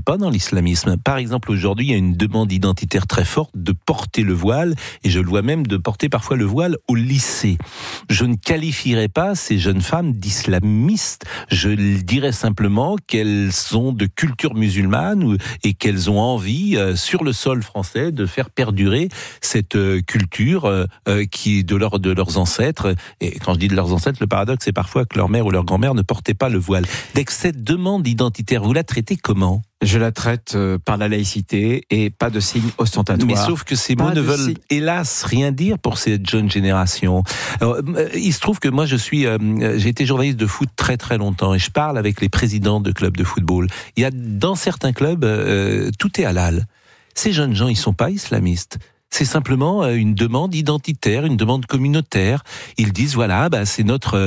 pas dans l'islamisme. Par exemple, aujourd'hui, il y a une demande identitaire très forte de porter le voile, et je le vois même de porter parfois le voile au lycée. Je ne qualifierais pas ces jeunes femmes d'islamistes. Je dirais simplement qu'elles sont de culture musulmane et qu'elles ont envie, sur le sol français, de faire perdurer cette culture qui est de leurs ancêtres. Et quand je dis de leurs ancêtres, le paradoxe, c'est parfois que leur mère ou leur grand-mère ne portait pas le voile. Dès que cette demande identitaire, vous la traitez comment ? Je la traite par la laïcité et pas de signes ostentatoires. Mais sauf que ces mots ne veulent, hélas, rien dire pour cette jeune génération. Alors, il se trouve que moi, j'ai été journaliste de foot très très longtemps et je parle avec les présidents de clubs de football. Il y a dans certains clubs, tout est halal. Ces jeunes gens, ils sont pas islamistes. C'est simplement une demande identitaire, une demande communautaire. Ils disent voilà, c'est notre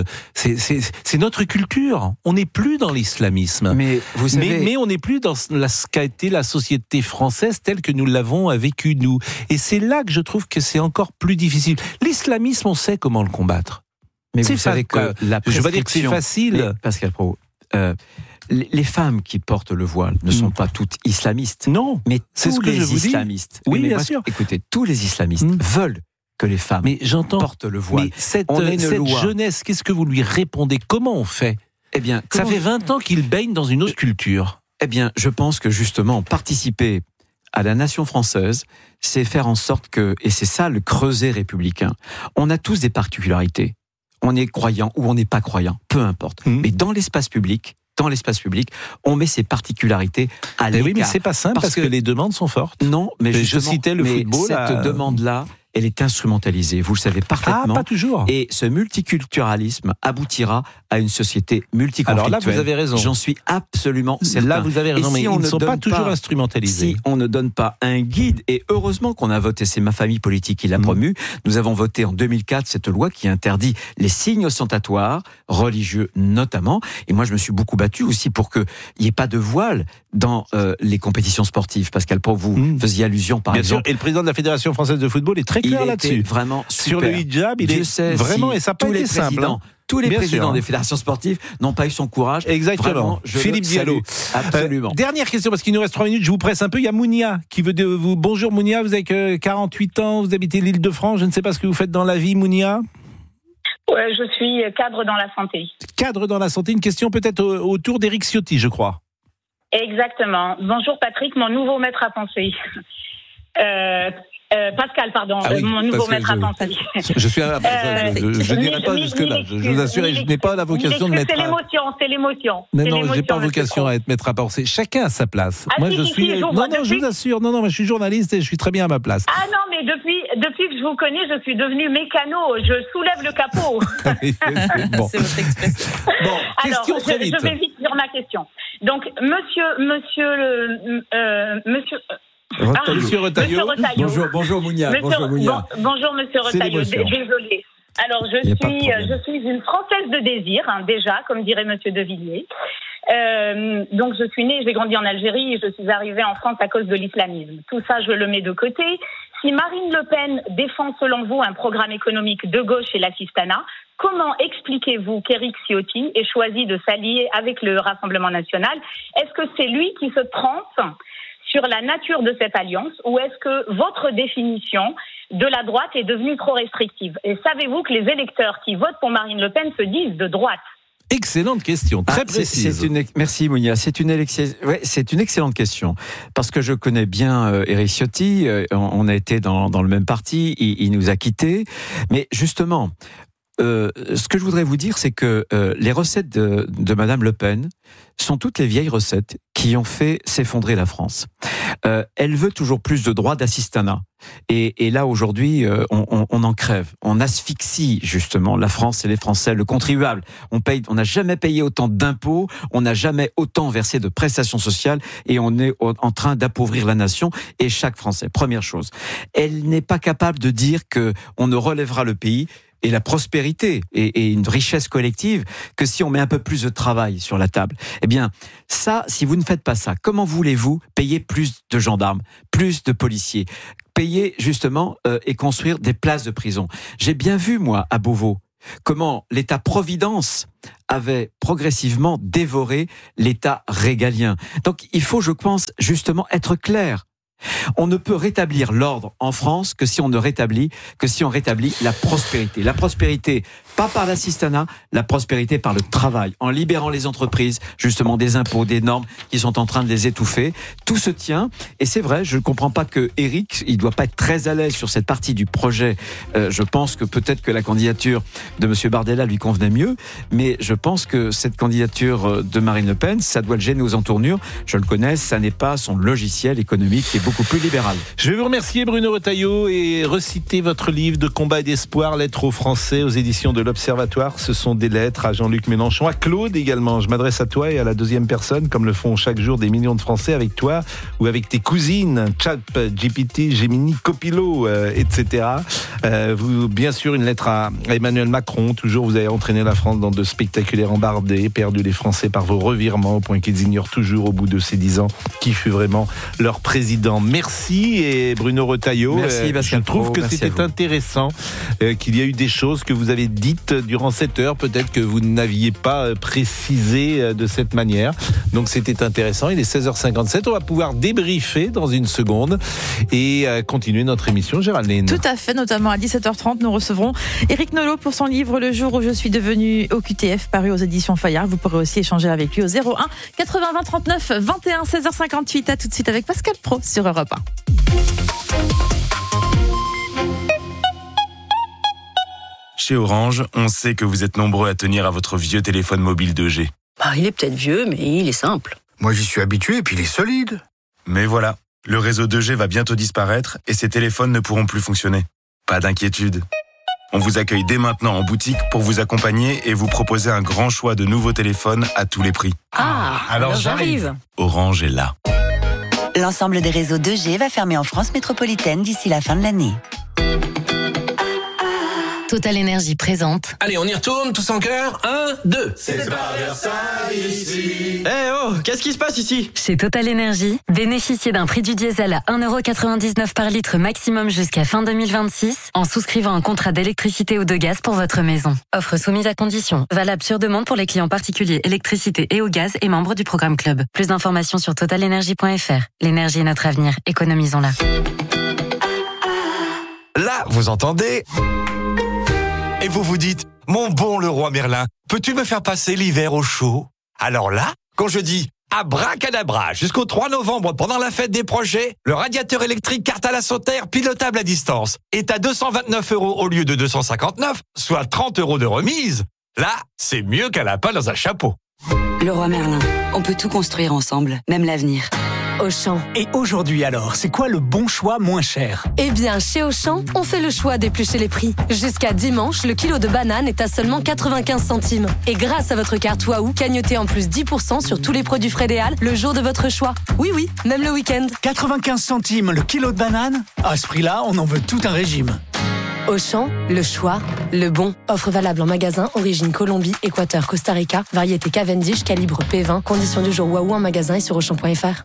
culture. On n'est plus dans l'islamisme. Mais vous savez, mais on n'est plus dans ce qu'a été la société française telle que nous l'avons vécue nous. Et c'est là que je trouve que c'est encore plus difficile. L'islamisme, on sait comment le combattre. Mais vous savez que la je ne veux pas dire que c'est facile. Pascal Praud, les femmes qui portent le voile ne sont pas toutes islamistes. Non, mais c'est ce que je vous islamistes. Oui, bien sûr. Écoutez, tous les islamistes veulent que les femmes portent le voile. Mais cette jeunesse, qu'est-ce que vous lui répondez ? Comment on fait ? Eh bien, ça fait 20 ans qu'ils baignent dans une autre culture. Eh bien, je pense que justement, participer à la nation française, c'est faire en sorte que, et c'est ça le creuset républicain, on a tous des particularités. On est croyant ou on n'est pas croyant, peu importe. Mais dans l'espace public, on met ses particularités à l'écart. Oui, mais c'est pas simple parce que les demandes sont fortes. Non, mais je citais le football. Cette demande-là, elle est instrumentalisée. Vous le savez parfaitement. Ah, pas toujours. Et ce multiculturalisme aboutira à une société multiconflictuelle. Alors là, vous avez raison. J'en suis absolument certain. Là, vous avez raison, mais ils ne sont pas toujours instrumentalisés. Si on ne donne pas un guide, et heureusement qu'on a voté, c'est ma famille politique qui l'a promu, nous avons voté en 2004 cette loi qui interdit les signes ostentatoires, religieux notamment. Et moi, je me suis beaucoup battu aussi pour qu'il n'y ait pas de voile dans les compétitions sportives. Pascal Praud, vous faisiez allusion, par exemple. Bien sûr, et le président de la Fédération française de football est très clair là-dessus. Vraiment super. Sur le hijab, il est vraiment, et ça n'a pas été simple. Tous les présidents des fédérations sportives n'ont pas eu son courage. Exactement. Vraiment, Philippe Diallo. Absolument. Dernière question, parce qu'il nous reste 3 minutes, je vous presse un peu. Il y a Mounia qui veut de vous. Bonjour Mounia, vous avez 48 ans, vous habitez l'Île-de-France. Je ne sais pas ce que vous faites dans la vie, Mounia. Ouais, je suis cadre dans la santé. Cadre dans la santé, une question peut-être autour d'Éric Ciotti, je crois. Exactement. Bonjour Patrick, mon nouveau maître à penser. Pascal, pardon, mon nouveau maître à penser. Je suis je n'irai pas jusque-là. Je vous assure, je n'ai pas la vocation de mettre. C'est l'émotion. Non, je n'ai pas vocation à être maître à penser. Chacun à sa place. Moi, je suis. Non, je vous assure. Non, moi, je suis journaliste et je suis très bien à ma place. Ah non, mais depuis que je vous connais, je suis devenu mécano. Je soulève le capot. Bon. C'est votre expression. Bon, question très vite. Je vais vite sur ma question. Donc, monsieur Retailleau. Bonjour Mounia. Bonjour Monsieur Retailleau. Désolée. Alors je suis une Française de désir, déjà, comme dirait Monsieur De Villiers. Donc je suis née, j'ai grandi en Algérie et je suis arrivée en France à cause de l'islamisme. Tout ça, je le mets de côté. Si Marine Le Pen défend selon vous un programme économique de gauche et l'assistanat, comment expliquez-vous qu'Éric Ciotti ait choisi de s'allier avec le Rassemblement national ? Est-ce que c'est lui qui se trompe sur la nature de cette alliance, ou est-ce que votre définition de la droite est devenue trop restrictive ? Et savez-vous que les électeurs qui votent pour Marine Le Pen se disent de droite ? Excellente question, très précise. Merci Mounia, c'est une excellente question, parce que je connais bien Éric Ciotti, on a été dans le même parti, il nous a quittés, mais justement, ce que je voudrais vous dire, c'est que les recettes de Madame Le Pen sont toutes les vieilles recettes qui ont fait s'effondrer la France. Elle veut toujours plus de droits d'assistanat. Et là, aujourd'hui, on en crève. On asphyxie, justement, la France et les Français, le contribuable. On n'a jamais payé autant d'impôts, on n'a jamais autant versé de prestations sociales, et on est en train d'appauvrir la nation et chaque Français. Première chose. Elle n'est pas capable de dire qu'on ne relèvera le pays et la prospérité et une richesse collective que si on met un peu plus de travail sur la table. Eh bien, ça, si vous ne faites pas ça, comment voulez-vous payer plus de gendarmes, plus de policiers, payer justement et construire des places de prison ? J'ai bien vu, moi, à Beauvau, comment l'État-providence avait progressivement dévoré l'État régalien. Donc il faut, je pense, justement être clair. On ne peut rétablir l'ordre en France que si on rétablit la prospérité. La prospérité, pas par l'assistanat, la prospérité par le travail, en libérant les entreprises, justement, des impôts, des normes qui sont en train de les étouffer. Tout se tient, et c'est vrai, je ne comprends pas que Éric, il doit pas être très à l'aise sur cette partie du projet. Je pense que peut-être que la candidature de M. Bardella lui convenait mieux, mais je pense que cette candidature de Marine Le Pen, ça doit le gêner aux entournures. Je le connais, ça n'est pas son logiciel économique qui est beaucoup plus libéral. Je vais vous remercier, Bruno Retailleau, et reciter votre livre de combat et d'espoir, Lettres aux Français, aux éditions de l'Observatoire. Ce sont des lettres à Jean-Luc Mélenchon, à Claude également. Je m'adresse à toi et à la deuxième personne, comme le font chaque jour des millions de Français, avec toi ou avec tes cousines, ChatGPT, Gemini, Copilot, etc. Bien sûr, une lettre à Emmanuel Macron. Toujours, vous avez entraîné la France dans de spectaculaires embardées, perdu les Français par vos revirements, au point qu'ils ignorent toujours, au bout de ces 10 ans, qui fut vraiment leur président. Merci, et Bruno Retailleau. Merci, je trouve que c'était intéressant, qu'il y a eu des choses que vous avez dites durant cette heure, peut-être que vous n'aviez pas précisé de cette manière. Donc c'était intéressant. Il est 16h57. On va pouvoir débriefer dans une seconde et continuer notre émission, Géraldine. Tout à fait, notamment à 17h30, nous recevrons Éric Nolot pour son livre Le jour où je suis devenu OQTF, paru aux éditions Fayard. Vous pourrez aussi échanger avec lui au 01 80 20 39 21, 16h58. À tout de suite avec Pascal Praud sur Europe 1. Chez Orange, on sait que vous êtes nombreux à tenir à votre vieux téléphone mobile 2G. Il est peut-être vieux, mais il est simple. Moi, j'y suis habitué, et puis il est solide. Mais voilà, le réseau 2G va bientôt disparaître et ces téléphones ne pourront plus fonctionner. Pas d'inquiétude. On vous accueille dès maintenant en boutique pour vous accompagner et vous proposer un grand choix de nouveaux téléphones à tous les prix. Alors j'arrive. Orange est là. L'ensemble des réseaux 2G va fermer en France métropolitaine d'ici la fin de l'année. Total Énergie présente. Allez, on y retourne, tous en chœur. 1, 2. C'est pas Versailles ici. Qu'est-ce qui se passe ici? Chez Total Énergie, bénéficiez d'un prix du diesel à 1,99€ par litre maximum jusqu'à fin 2026 en souscrivant un contrat d'électricité ou de gaz pour votre maison. Offre soumise à condition. Valable sur demande pour les clients particuliers électricité et au gaz et membres du programme Club. Plus d'informations sur totalenergie.fr. L'énergie est notre avenir. Économisons-la. Là, vous entendez? Et vous vous dites, mon bon Leroy Merlin, peux-tu me faire passer l'hiver au chaud? Alors là, quand je dis abracadabra, jusqu'au 3 novembre pendant la fête des projets, le radiateur électrique Cartala Sauter pilotable à distance est à 229€ au lieu de 259, soit 30€ de remise. Là, c'est mieux qu'un lapin dans un chapeau. Leroy Merlin, on peut tout construire ensemble, même l'avenir. Auchan. Et aujourd'hui alors, c'est quoi le bon choix moins cher? Eh bien, chez Auchan, on fait le choix d'éplucher les prix. Jusqu'à dimanche, le kilo de banane est à seulement 95 centimes. Et grâce à votre carte Waouh, cagnotez en plus 10% sur tous les produits Frédéal le jour de votre choix. Oui, même le week-end. 95 centimes le kilo de banane? À ce prix-là, on en veut tout un régime. Auchan, le choix, le bon. Offre valable en magasin, origine Colombie, Équateur, Costa Rica, variété Cavendish, calibre P20, conditions du jour Waouh en magasin et sur Auchan.fr.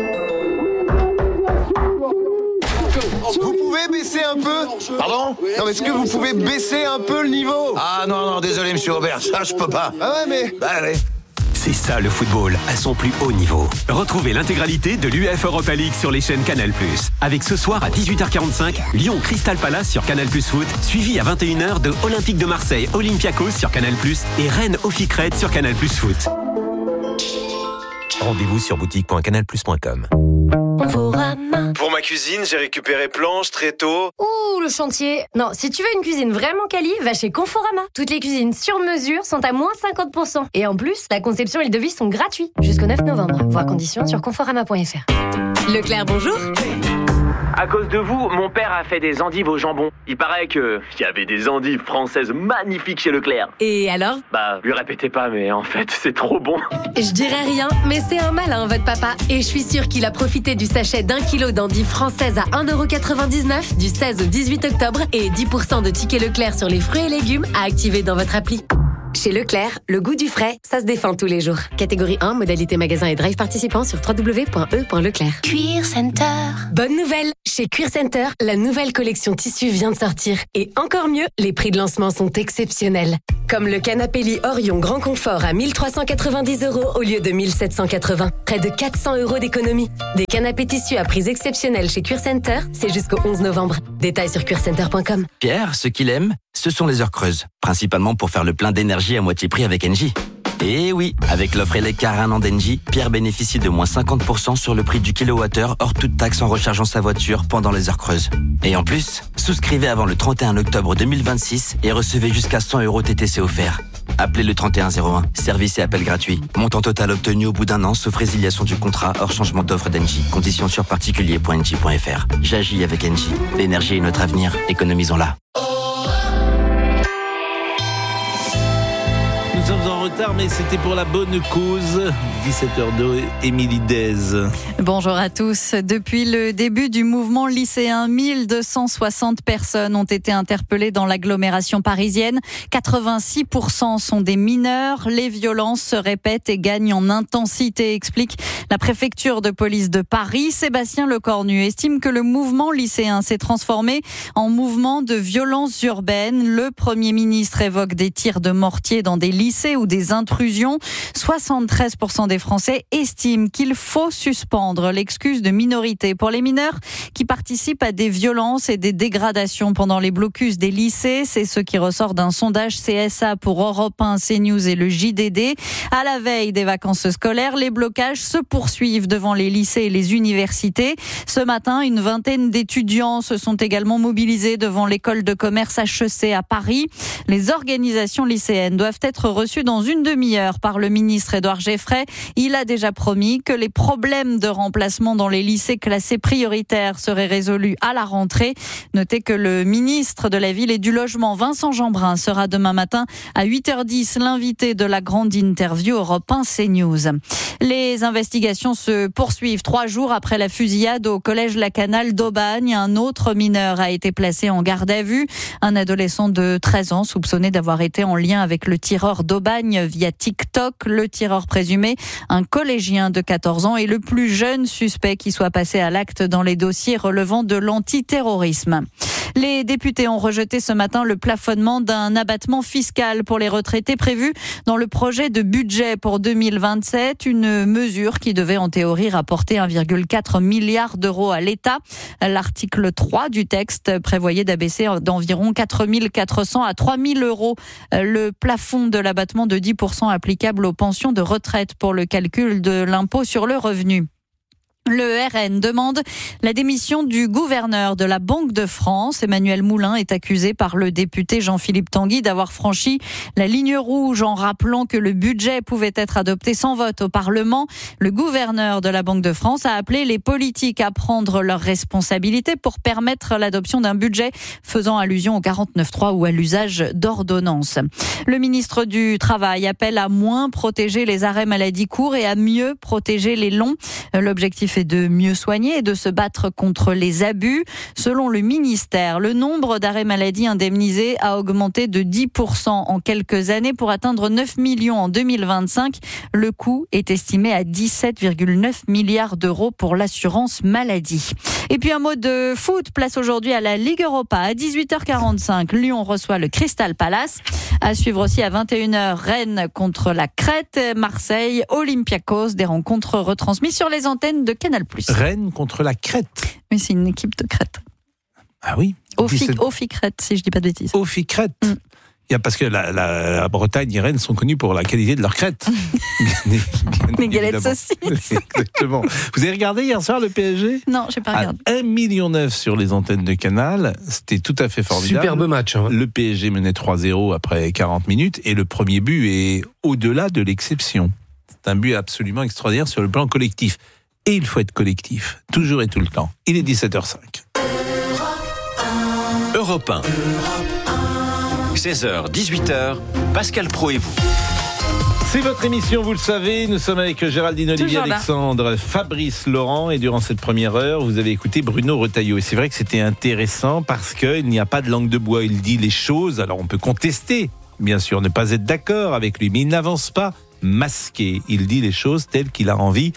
Vous pouvez baisser un peu? Pardon? Non, mais est-ce que vous pouvez baisser un peu le niveau? Ah non, désolé monsieur Robert, ça je peux pas. Ah ouais, mais... Bah allez. C'est ça le football, à son plus haut niveau. Retrouvez l'intégralité de l'UEFA Europa League sur les chaînes Canal+. Avec ce soir à 18h45, Lyon Crystal Palace sur Canal+ Foot, suivi à 21h de Olympique de Marseille Olympiakos sur Canal+, et Rennes Ophicred sur Canal+ Foot. Rendez-vous sur boutique.canalplus.com. Pour ma cuisine, j'ai récupéré planches, tréteaux. Ouh, le chantier. Non, si tu veux une cuisine vraiment quali, va chez Conforama. Toutes les cuisines sur mesure sont à moins 50%. Et en plus, la conception et le devis sont gratuits. Jusqu'au 9 novembre. Voir conditions sur conforama.fr. Leclerc, bonjour. À cause de vous, mon père a fait des endives au jambon. Il paraît qu'il y avait des endives françaises magnifiques chez Leclerc. Et alors? Lui répétez pas, mais en fait, c'est trop bon. Je dirais rien, mais c'est un malin, votre papa. Et je suis sûre qu'il a profité du sachet d'1 kilo d'endives françaises à 1,99€ du 16 au 18 octobre et 10% de tickets Leclerc sur les fruits et légumes à activer dans votre appli. Chez Leclerc, le goût du frais, ça se défend tous les jours. Catégorie 1, modalité magasin et drive participant sur www.e.leclerc. Cuir Center. Bonne nouvelle! Chez Cuir Center, la nouvelle collection tissu vient de sortir. Et encore mieux, les prix de lancement sont exceptionnels. Comme le canapé lit Orion Grand Confort à 1 390 € au lieu de 1 780. Près de 400 € d'économie. Des canapés tissus à prix exceptionnels chez Cuir Center, c'est jusqu'au 11 novembre. Détails sur cuircenter.com. Pierre, ce qu'il aime, ce sont les heures creuses. Principalement pour faire le plein d'énergie à moitié prix avec Engie. Et oui, avec l'offre Elecar 1 an d'Engie, Pierre bénéficie de moins 50% sur le prix du kilowattheure hors toute taxe en rechargeant sa voiture pendant les heures creuses. Et en plus, souscrivez avant le 31 octobre 2026 et recevez jusqu'à 100 € TTC offerts. Appelez le 3101, service et appel gratuit. Montant total obtenu au bout d'un an, sauf résiliation du contrat hors changement d'offre d'Engie. Conditions sur particulier.engie.fr. J'agis avec Engie. L'énergie est notre avenir, économisons-la. Nous sommes en retard, mais c'était pour la bonne cause. 17h02, Émilie Dez. Bonjour à tous. Depuis le début du mouvement lycéen, 1260 personnes ont été interpellées dans l'agglomération parisienne. 86% sont des mineurs. Les violences se répètent et gagnent en intensité, explique la préfecture de police de Paris. Sébastien Lecornu estime que le mouvement lycéen s'est transformé en mouvement de violence urbaine. Le Premier ministre évoque des tirs de mortier dans des lycées ou des intrusions. 73% des Français estiment qu'il faut suspendre l'excuse de minorité pour les mineurs qui participent à des violences et des dégradations pendant les blocus des lycées. C'est ce qui ressort d'un sondage CSA pour Europe 1, CNews et le JDD. À la veille des vacances scolaires, les blocages se poursuivent devant les lycées et les universités. Ce matin, une vingtaine d'étudiants se sont également mobilisés devant l'école de commerce HEC à Paris. Les organisations lycéennes doivent être reçues dans une demi-heure par le ministre Édouard Geffray. Il a déjà promis que les problèmes de remplacement dans les lycées classés prioritaires seraient résolus à la rentrée. Notez que le ministre de la Ville et du Logement, Vincent Jeanbrun, sera demain matin à 8h10 l'invité de la grande interview Europe 1 CNews. Les investigations se poursuivent 3 jours après la fusillade au collège Lacanal d'Aubagne. Un autre mineur a été placé en garde à vue. Un adolescent de 13 ans soupçonné d'avoir été en lien avec le tireur d'Aubagne via TikTok. Le tireur présumé, un collégien de 14 ans, est le plus jeune suspect qui soit passé à l'acte dans les dossiers relevant de l'antiterrorisme. Les députés ont rejeté ce matin le plafonnement d'un abattement fiscal pour les retraités prévu dans le projet de budget pour 2027, une mesure qui devait en théorie rapporter 1,4 milliard d'euros à l'État. L'article 3 du texte prévoyait d'abaisser d'environ 4 400 à 3 000 euros le plafond de l'abattement de 10% applicable aux pensions de retraite pour le calcul de l'impôt sur le revenu. Le RN demande la démission du gouverneur de la Banque de France. Emmanuel Moulin est accusé par le député Jean-Philippe Tanguy d'avoir franchi la ligne rouge en rappelant que le budget pouvait être adopté sans vote au Parlement. Le gouverneur de la Banque de France a appelé les politiques à prendre leurs responsabilités pour permettre l'adoption d'un budget faisant allusion au 49.3 ou à l'usage d'ordonnances. Le ministre du Travail appelle à moins protéger les arrêts maladie courts et à mieux protéger les longs. L'objectif est de mieux soigner et de se battre contre les abus. Selon le ministère, le nombre d'arrêts maladie indemnisés a augmenté de 10% en quelques années pour atteindre 9 millions en 2025. Le coût est estimé à 17,9 milliards d'euros pour l'assurance maladie. Et puis un mot de foot, place aujourd'hui à la Ligue Europa à 18h45. Lyon reçoit le Crystal Palace. À suivre aussi à 21h, Rennes contre la Crète, Marseille, Olympiakos, des rencontres retransmises sur les antennes de Canal+. Rennes contre la Crète. Oui, c'est une équipe de Crète. Ah oui. Ofi Crète, si je dis pas de bêtises. Ofi Crète. Parce que la Bretagne et Rennes sont connus pour la qualité de leur crête. Les galettes saucisses. Exactement. Vous avez regardé hier soir le PSG ? Non, j'ai pas regardé. 1,9 million sur les antennes de Canal. C'était tout à fait formidable. Superbe match. Hein. Le PSG menait 3-0 après 40 minutes et le premier but est au-delà de l'exception. C'est un but absolument extraordinaire sur le plan collectif. Et il faut être collectif, toujours et tout le temps. Il est 17h05. Europe 1. 16h, 18h, Pascal Praud et vous. C'est votre émission, vous le savez. Nous sommes avec Géraldine Olivier, Alexandre, Fabrice Laurent. Et durant cette première heure, vous avez écouté Bruno Retailleau. Et c'est vrai que c'était intéressant parce qu'il n'y a pas de langue de bois. Il dit les choses. Alors on peut contester, bien sûr, ne pas être d'accord avec lui. Mais il n'avance pas masqué. Il dit les choses telles qu'il a envie,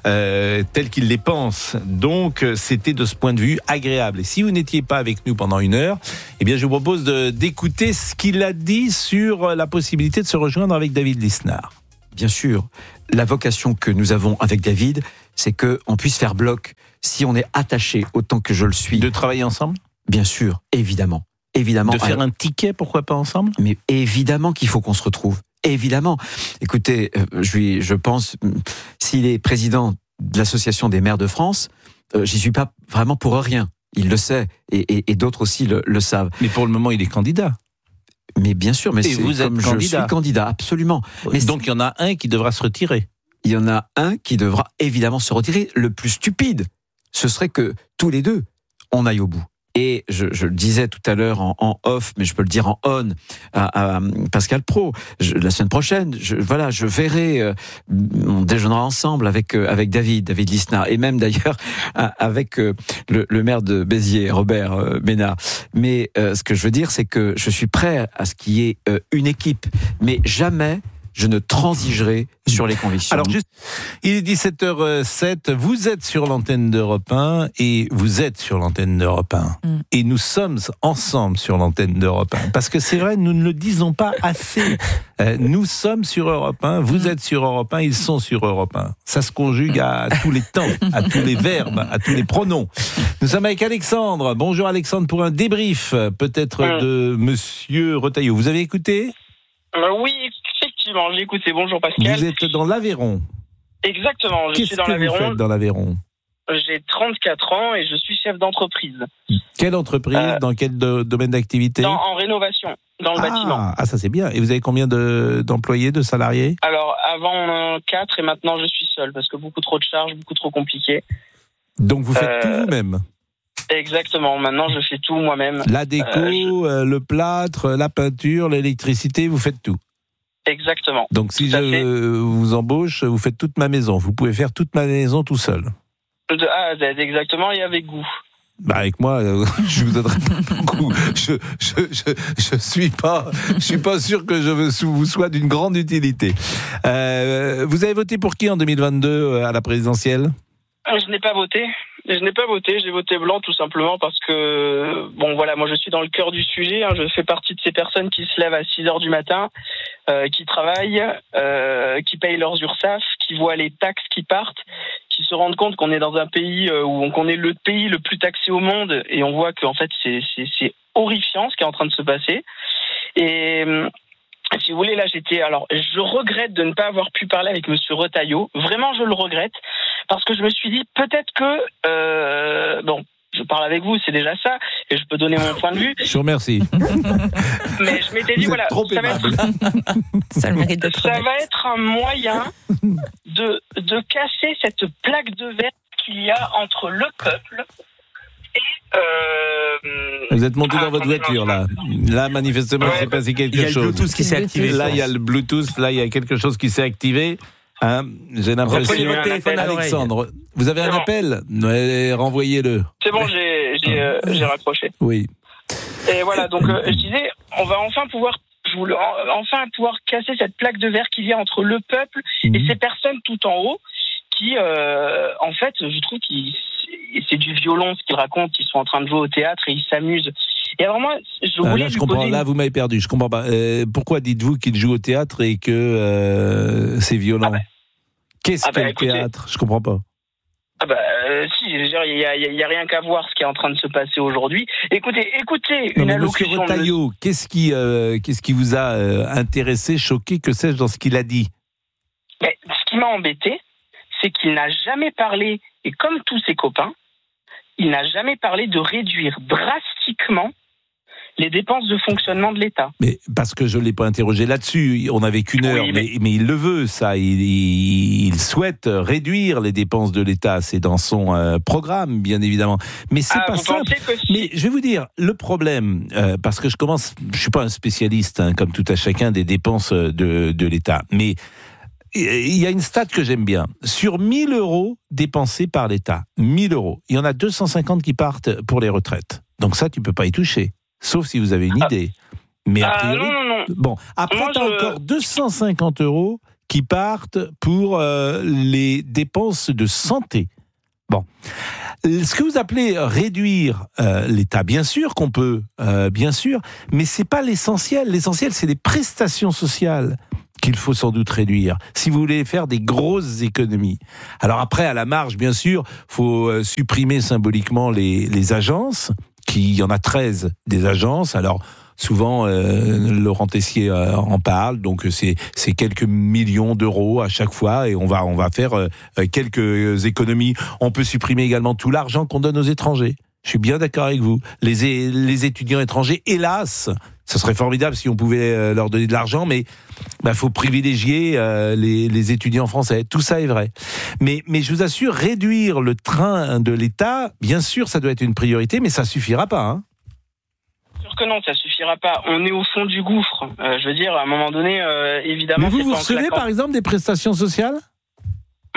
telles qu'il les pense. Donc, c'était de ce point de vue agréable. Et si vous n'étiez pas avec nous pendant 1 heure, eh bien, je vous propose d'écouter ce qu'il a dit sur la possibilité de se rejoindre avec David Lisnard. Bien sûr, la vocation que nous avons avec David, c'est qu'on puisse faire bloc si on est attaché autant que je le suis. De travailler ensemble ? Bien sûr, évidemment. De faire un ticket, pourquoi pas ensemble ? Mais évidemment qu'il faut qu'on se retrouve. Évidemment. Écoutez, je pense, s'il est président de l'Association des maires de France, j'y suis pas vraiment pour rien. Il le sait, et d'autres aussi le savent. Mais pour le moment, il est candidat. Mais bien sûr, mais c'est comme je suis candidat, absolument. Mais donc il y en a un qui devra se retirer. Il y en a un qui devra évidemment se retirer. Le plus stupide, ce serait que tous les deux, on aille au bout. Et je le disais tout à l'heure en off, mais je peux le dire en on à Pascal Praud. La semaine prochaine, je verrai, on déjeunera ensemble avec David Lisnard, et même d'ailleurs avec le maire de Béziers, Robert Ménard. Mais ce que je veux dire, c'est que je suis prêt à ce qu'il y ait une équipe, mais jamais je ne transigerai sur les convictions. Alors juste, il est 17h07, vous êtes sur l'antenne d'Europe 1 et vous êtes sur l'antenne d'Europe 1. Et nous sommes ensemble sur l'antenne d'Europe 1. Parce que c'est vrai, nous ne le disons pas assez. Nous sommes sur Europe 1, vous êtes sur Europe 1, ils sont sur Europe 1. Ça se conjugue à tous les temps, à tous les verbes, à tous les pronoms. Nous sommes avec Alexandre. Bonjour Alexandre, pour un débrief peut-être de Monsieur Retailleau. Vous avez écouté ? Oui, effectivement, j'ai écouté. Bonjour Pascal. Vous êtes dans l'Aveyron. Exactement, je suis dans l'Aveyron. Qu'est-ce que vous faites dans l'Aveyron ? J'ai 34 ans et je suis chef d'entreprise. Quelle entreprise ? Dans quel domaine d'activité ? En rénovation, dans le bâtiment. Ah, ça c'est bien. Et vous avez combien d'employés, de salariés ? Alors, avant 4 et maintenant je suis seul parce que beaucoup trop de charges, beaucoup trop compliqué. Donc vous faites tout vous-même ? Exactement, maintenant je fais tout moi-même. La déco, le plâtre, la peinture, l'électricité, vous faites tout. Exactement. Donc si je vous embauche, vous faites toute ma maison. Vous pouvez faire toute ma maison tout seul. De A à Z, exactement, et avec goût. Bah avec moi, je vous donnerai pas beaucoup. Je suis pas sûr que je vous sois d'une grande utilité. Vous avez voté pour qui en 2022 à la présidentielle ? Je n'ai pas voté. J'ai voté blanc tout simplement parce que, bon voilà, moi je suis dans le cœur du sujet, je fais partie de ces personnes qui se lèvent à 6h du matin, qui travaillent, qui payent leurs URSSAF, qui voient les taxes qui partent, qui se rendent compte qu'on est dans un pays qu'on est le pays le plus taxé au monde, et on voit qu'en fait c'est horrifiant ce qui est en train de se passer. Et si vous voulez, là, je regrette de ne pas avoir pu parler avec Monsieur Retailleau. Vraiment, je le regrette. Parce que je me suis dit, peut-être que, je parle avec vous, c'est déjà ça, et je peux donner mon point de vue. Je vous remercie. Mais je m'étais dit, voilà, ça va être un moyen de casser cette plaque de verre qu'il y a entre le peuple et... Vous êtes monté dans votre voiture, là. Là, manifestement, il s'est passé quelque chose. Il y a le Bluetooth qui s'est activé. Là, il y a le Bluetooth, là, il y a quelque chose qui s'est activé. J'ai l'impression. Alexandre, vous avez un appel ? Renvoyez-le. C'est bon, j'ai raccroché. Oui. Et voilà, donc je disais, on va enfin pouvoir casser cette plaque de verre qu'il y a entre le peuple et ces personnes tout en haut qui, en fait, je trouve c'est du violon ce qu'ils racontent. Ils sont en train de jouer au théâtre et ils s'amusent. Et alors moi, je voulais je comprends. Là, vous m'avez perdu. Je comprends pas. Pourquoi dites-vous qu'ils jouent au théâtre et que c'est violent ? Qu'est-ce que le théâtre ? Je comprends pas. Si, je veux dire, il y a rien qu'à voir ce qui est en train de se passer aujourd'hui. Écoutez une allocution. Monsieur Retailleau, qu'est-ce qui vous a intéressé, choqué, que sais-je dans ce qu'il a dit ? Ce qui m'a embêté, c'est qu'il n'a jamais parlé, et comme tous ses copains, il n'a jamais parlé de réduire drastiquement les dépenses de fonctionnement de l'État. Mais parce que je ne l'ai pas interrogé là-dessus, on n'avait qu'une heure, mais il le veut, ça. Il souhaite réduire les dépenses de l'État, c'est dans son programme, bien évidemment. Mais c'est pas simple. Mais je vais vous dire, le problème, parce que je suis pas un spécialiste, comme tout à chacun, des dépenses de l'État, mais il y a une stat que j'aime bien. Sur 1 000 euros dépensés par l'État, 1 000 euros, il y en a 250 qui partent pour les retraites. Donc ça, tu peux pas y toucher. Sauf si vous avez une idée. Mais a priori, non. Bon, après, tu as encore 250 euros qui partent pour les dépenses de santé. Bon. Ce que vous appelez réduire l'État, bien sûr qu'on peut, bien sûr, mais c'est pas l'essentiel. L'essentiel, c'est les prestations sociales qu'il faut sans doute réduire, si vous voulez faire des grosses économies. Alors après, à la marge, bien sûr, faut supprimer symboliquement les agences, il y en a 13 des agences, alors souvent, Laurent Tessier en parle, donc c'est quelques millions d'euros à chaque fois, et on va faire quelques économies. On peut supprimer également tout l'argent qu'on donne aux étrangers. Je suis bien d'accord avec vous. Les étudiants étrangers, hélas, ce serait formidable si on pouvait leur donner de l'argent, mais faut privilégier les étudiants français. Tout ça est vrai. Mais je vous assure, réduire le train de l'État, bien sûr, ça doit être une priorité, mais ça suffira pas, hein. Que non, ça suffira pas. On est au fond du gouffre. Je veux dire, à un moment donné, évidemment... Mais vous recevez, par exemple, des prestations sociales ? Moi ?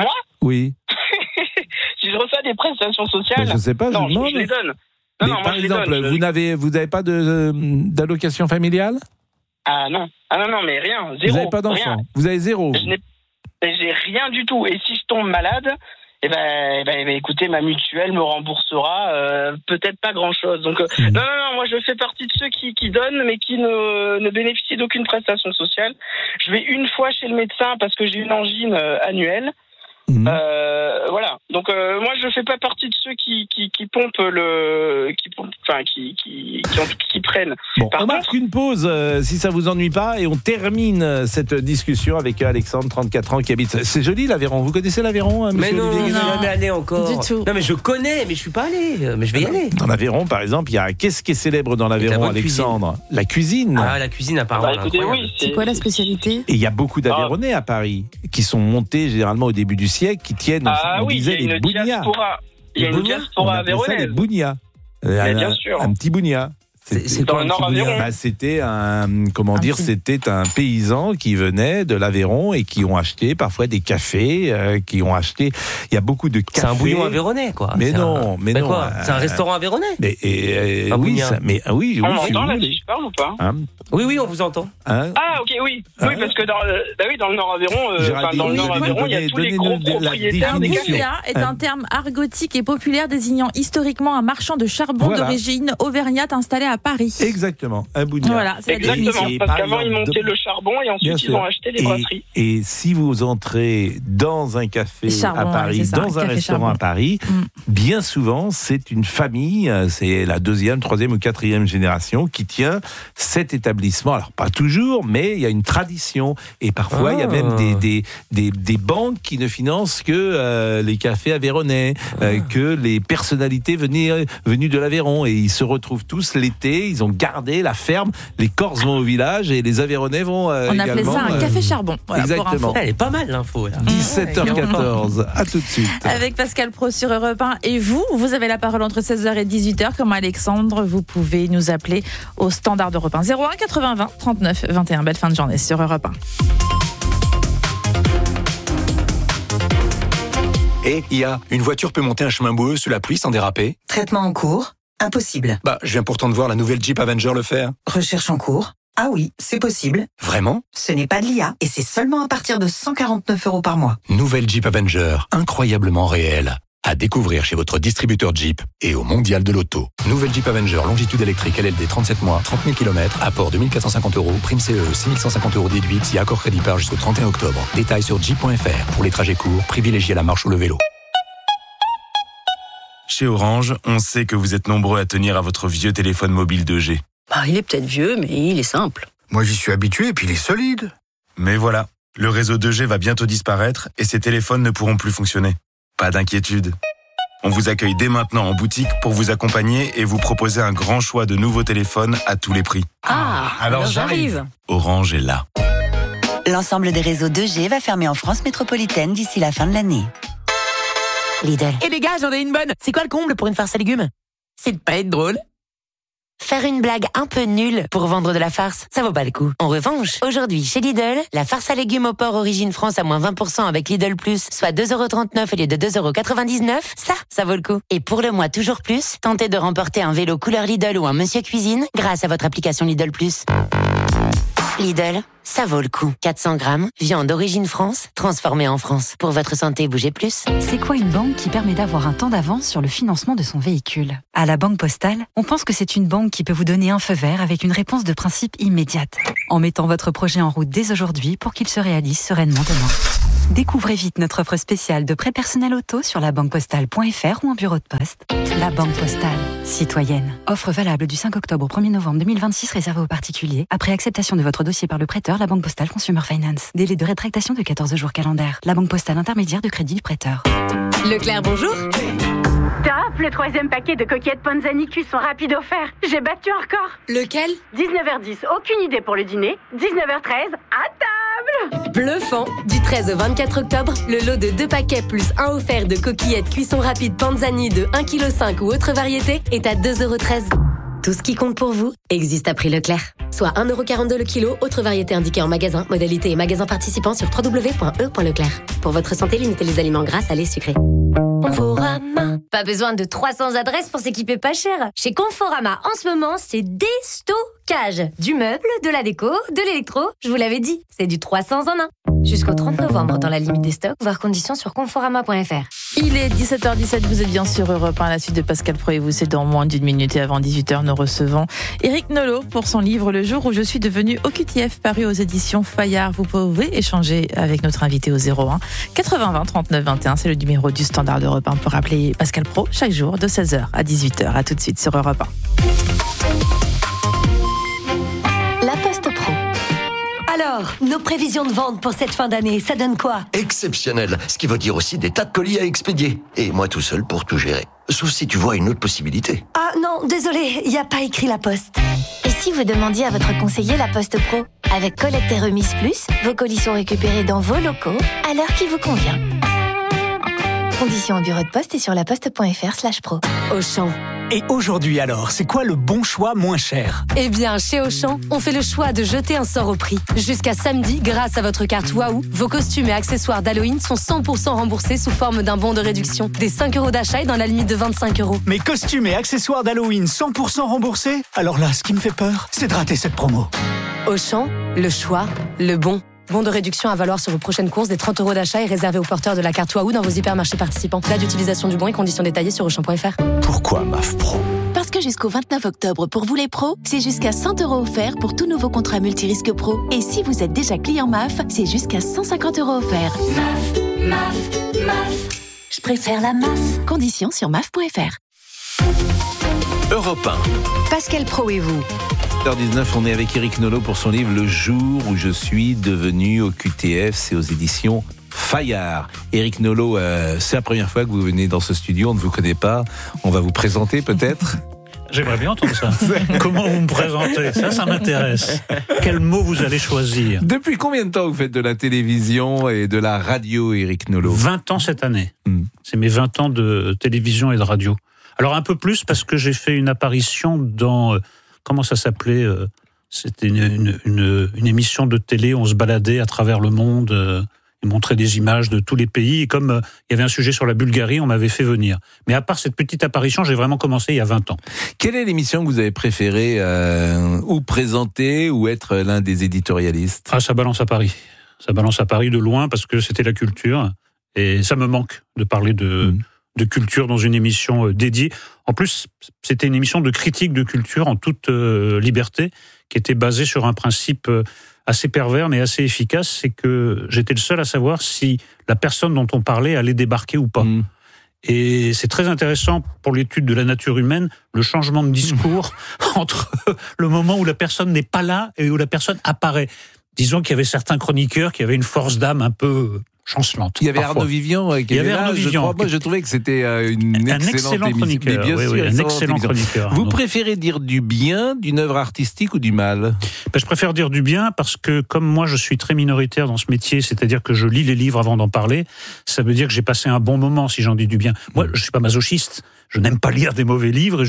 Oui. Si je reçois des prestations sociales... Je sais pas, non, je demande. je les donne. Mais non, par exemple, vous n'avez pas d'allocation familiale ? Ah non, mais rien, zéro. Vous n'avez pas d'enfant ? Rien. Vous avez zéro ? J'ai rien du tout. Et si je tombe malade... écoutez, ma mutuelle me remboursera peut-être pas grand-chose. Donc non, moi je fais partie de ceux qui donnent, mais qui ne bénéficient d'aucune prestation sociale. Je vais une fois chez le médecin parce que j'ai une angine annuelle. Voilà. Donc moi je fais pas partie de ceux qui prennent. Bon, on marque une pause si ça vous ennuie pas et on termine cette discussion avec Alexandre, 34 ans, qui habite. C'est joli l'Aveyron. Vous connaissez l'Aveyron, monsieur? Mais non, Olivier je suis Guénot? jamais allé encore. Du tout. Non mais je connais, mais je suis pas allé. Mais je vais y aller. Dans l'Aveyron, par exemple, il y a qu'est-ce qui est célèbre dans l'Aveyron, Alexandre? La cuisine. Ah, la cuisine apparemment. Écoutez, oui, c'est quoi la spécialité? Et il y a beaucoup d'Aveyronnais à Paris qui sont montés généralement au début du siècle, qui tiennent, on disait, les bougnats. Il y a une diaspora aveyronnaise. Les bougnats. Bien sûr. Un petit bougnat. C'est dans le Nord Aveyron. C'était c'était un paysan qui venait de l'Aveyron et qui ont acheté parfois des cafés, qui ont acheté. Il y a beaucoup de cafés. C'est un bouillon aveyronnais, quoi. Mais non. Quoi c'est un restaurant aveyronnais. Oui, on m'entend là si je parle ou pas? Oui, on vous entend. Ok, oui, parce que dans le Nord Aveyron, il y a tous les gros propriétaires des cafés. Bougnat est un terme argotique et populaire désignant historiquement un marchand de charbon d'origine auvergnate installé à Paris. Exactement, un bougnat. Voilà, c'est la définition. Parce qu'avant ils montaient le charbon et ensuite ils ont acheté les brasseries. Et si vous entrez dans un café à Paris, dans un restaurant à Paris, bien souvent c'est une famille, c'est la 2e, 3e ou 4e génération qui tient cet établissement. Alors pas toujours, mais il y a une tradition et parfois il y a même des banques qui ne financent que les cafés aveyronnais, que les personnalités venues de l'Aveyron, et ils se retrouvent tous l'été. Ils ont gardé la ferme. Les Corses vont au village et les Aveyronnais vont on appelait ça un café charbon. Voilà, exactement. Elle est pas mal l'info là. 17h14. À tout de suite. Avec Pascal Pro sur Europe 1. Et vous avez la parole entre 16h et 18h. Comme Alexandre, vous pouvez nous appeler au standard d'Europe 1. 01 80 20 39 21. Belle fin de journée sur Europe 1. Et une voiture peut monter un chemin boueux sous la pluie sans déraper? Traitement en cours? Impossible. Je viens pourtant de voir la nouvelle Jeep Avenger le faire. Recherche en cours? Ah oui, c'est possible. Vraiment? Ce n'est pas de l'IA et c'est seulement à partir de 149 € par mois. Nouvelle Jeep Avenger, incroyablement réelle. À découvrir chez votre distributeur Jeep et au Mondial de l'Auto. Nouvelle Jeep Avenger, longitude électrique LLD 37 mois, 30 000 km, apport 2450 €, prime CE, 6150 € déduite si accord crédit par jusqu'au 31 octobre. Détails sur jeep.fr. Pour les trajets courts, privilégiez la marche ou le vélo. Chez Orange, on sait que vous êtes nombreux à tenir à votre vieux téléphone mobile 2G. Il est peut-être vieux, mais il est simple. Moi, j'y suis habitué et puis il est solide. Mais voilà, le réseau 2G va bientôt disparaître et ces téléphones ne pourront plus fonctionner. Pas d'inquiétude. On vous accueille dès maintenant en boutique pour vous accompagner et vous proposer un grand choix de nouveaux téléphones à tous les prix. Alors j'arrive. Orange est là. L'ensemble des réseaux 2G va fermer en France métropolitaine d'ici la fin de l'année. Lidl. Et les gars, j'en ai une bonne. C'est quoi le comble pour une farce à légumes? C'est de pas être drôle. Faire une blague un peu nulle pour vendre de la farce, ça vaut pas le coup. En revanche, aujourd'hui chez Lidl, la farce à légumes au porc origine France à moins 20% avec Lidl Plus, soit 2,39 € au lieu de 2,99 €, ça vaut le coup. Et pour le mois toujours plus, tentez de remporter un vélo couleur Lidl ou un Monsieur Cuisine grâce à votre application Lidl Plus. Lidl, ça vaut le coup. 400 grammes, viande d'origine France, transformée en France. Pour votre santé, bougez plus. C'est quoi une banque qui permet d'avoir un temps d'avance sur le financement de son véhicule ? À la Banque Postale, on pense que c'est une banque qui peut vous donner un feu vert avec une réponse de principe immédiate, en mettant votre projet en route dès aujourd'hui pour qu'il se réalise sereinement demain. Découvrez vite notre offre spéciale de prêt personnel auto sur labanquepostale.fr ou en bureau de poste. La Banque Postale, citoyenne. Offre valable du 5 octobre au 1er novembre 2026 réservée aux particuliers. Après acceptation de votre dossier par le prêteur, la Banque Postale Consumer Finance. Délai de rétractation de 14 jours calendaires. La Banque Postale intermédiaire de crédit du prêteur. Leclerc, bonjour. Top, le 3e paquet de coquillettes Panzani cuisson rapide offert. J'ai battu un record. Lequel ? 19h10, aucune idée pour le dîner. 19h13, à table. Bluffant. Du 13 au 24 octobre, le lot de 2 paquets plus 1 offert de coquillettes cuisson rapide Panzani de 1,5 kg ou autre variété est à 2,13 €. Tout ce qui compte pour vous existe à prix Leclerc. Soit 1,42 € le kilo, autre variété indiquée en magasin. Modalité et magasin participant sur www.e.leclerc. Pour votre santé, limitez les aliments gras, salés, sucrés. Conforama. Pas besoin de 300 adresses pour s'équiper pas cher. Chez Conforama, en ce moment, c'est déstockage. Du meuble, de la déco, de l'électro. Je vous l'avais dit, c'est du 300 en 1. Jusqu'au 30 novembre, dans la limite des stocks, voir conditions sur conforama.fr. Il est 17h17, vous êtes bien sur Europe 1, la suite de Pascal Pro et vous, c'est dans moins d'une minute et avant 18h, nous recevons Éric Nolot pour son livre Le jour où je suis devenu OQTF, paru aux éditions Fayard. Vous pouvez échanger avec notre invité au 01 80 20 39 21, c'est le numéro du standard d'Europe 1 pour appeler Pascal Pro chaque jour de 16h à 18h. À tout de suite sur Europe 1. La Poste Pro. Alors, nos prévisions de vente pour cette fin d'année, ça donne quoi ? Exceptionnel, ce qui veut dire aussi des tas de colis à expédier. Et moi tout seul pour tout gérer. Sauf si tu vois une autre possibilité. Ah non, désolé, il n'y a pas écrit La Poste. Et si vous demandiez à votre conseiller La Poste Pro ? Avec collecte et remise plus, vos colis sont récupérés dans vos locaux à l'heure qui vous convient. Conditions au bureau de poste et sur laposte.fr/pro. Auchan. Et aujourd'hui alors, c'est quoi le bon choix moins cher ? Eh bien, chez Auchan, on fait le choix de jeter un sort au prix. Jusqu'à samedi, grâce à votre carte Waouh, vos costumes et accessoires d'Halloween sont 100% remboursés sous forme d'un bon de réduction. Des 5 € d'achat et dans la limite de 25 €. Mes costumes et accessoires d'Halloween 100% remboursés ? Alors là, ce qui me fait peur, c'est de rater cette promo. Auchan, le choix, le bon. Bon de réduction à valoir sur vos prochaines courses. Des 30 € d'achat est réservé aux porteurs de la carte Waouh dans vos hypermarchés participants. Date d'utilisation du bon et conditions détaillées sur Auchan.fr. Pourquoi MAF Pro ? Parce que jusqu'au 29 octobre, pour vous les pros, c'est jusqu'à 100 € offerts pour tout nouveau contrat multirisque pro. Et si vous êtes déjà client MAF, c'est jusqu'à 150 € offerts. MAF. Je préfère la MAF. Conditions sur MAF.fr. Europe 1. Pascal Pro et vous. 19h, on est avec Éric Nolot pour son livre Le jour où je suis devenu OQTF, c'est aux éditions Fayard. Éric Nolot, c'est la première fois que vous venez dans ce studio, on ne vous connaît pas, on va vous présenter peut-être. J'aimerais bien entendre ça. Comment vous me présentez ? Ça m'intéresse. Quel mot vous allez choisir ? Depuis combien de temps vous faites de la télévision et de la radio, Éric Nolot ? 20 ans cette année. C'est mes 20 ans de télévision et de radio. Alors un peu plus parce que j'ai fait une apparition dans... Comment ça s'appelait ? C'était une émission de télé, on se baladait à travers le monde et montrait des images de tous les pays. Et comme il y avait un sujet sur la Bulgarie, on m'avait fait venir. Mais à part cette petite apparition, j'ai vraiment commencé il y a 20 ans. Quelle est l'émission que vous avez préférée ou présenter ou être l'un des éditorialistes ? Ah, Ça balance à Paris. Ça balance à Paris de loin parce que c'était la culture. Et ça me manque de parler de culture dans une émission dédiée. En plus, c'était une émission de critique de culture en toute liberté, qui était basée sur un principe assez pervers mais assez efficace, c'est que j'étais le seul à savoir si la personne dont on parlait allait débarquer ou pas. Et c'est très intéressant pour l'étude de la nature humaine, le changement de discours entre le moment où la personne n'est pas là et où la personne apparaît. Disons qu'il y avait certains chroniqueurs qui avaient une force d'âme un peu chancelante. Il y avait Arnaud Vivian qui était là. Moi, je trouvais que c'était une excellente chroniqueur. Bien sûr, un excellent chroniqueur. Vous préférez dire du bien d'une œuvre artistique ou du mal ? Je préfère dire du bien parce que comme moi, je suis très minoritaire dans ce métier, c'est-à-dire que je lis les livres avant d'en parler, ça veut dire que j'ai passé un bon moment si j'en dis du bien. Moi, je suis pas masochiste. Je n'aime pas lire des mauvais livres et je ne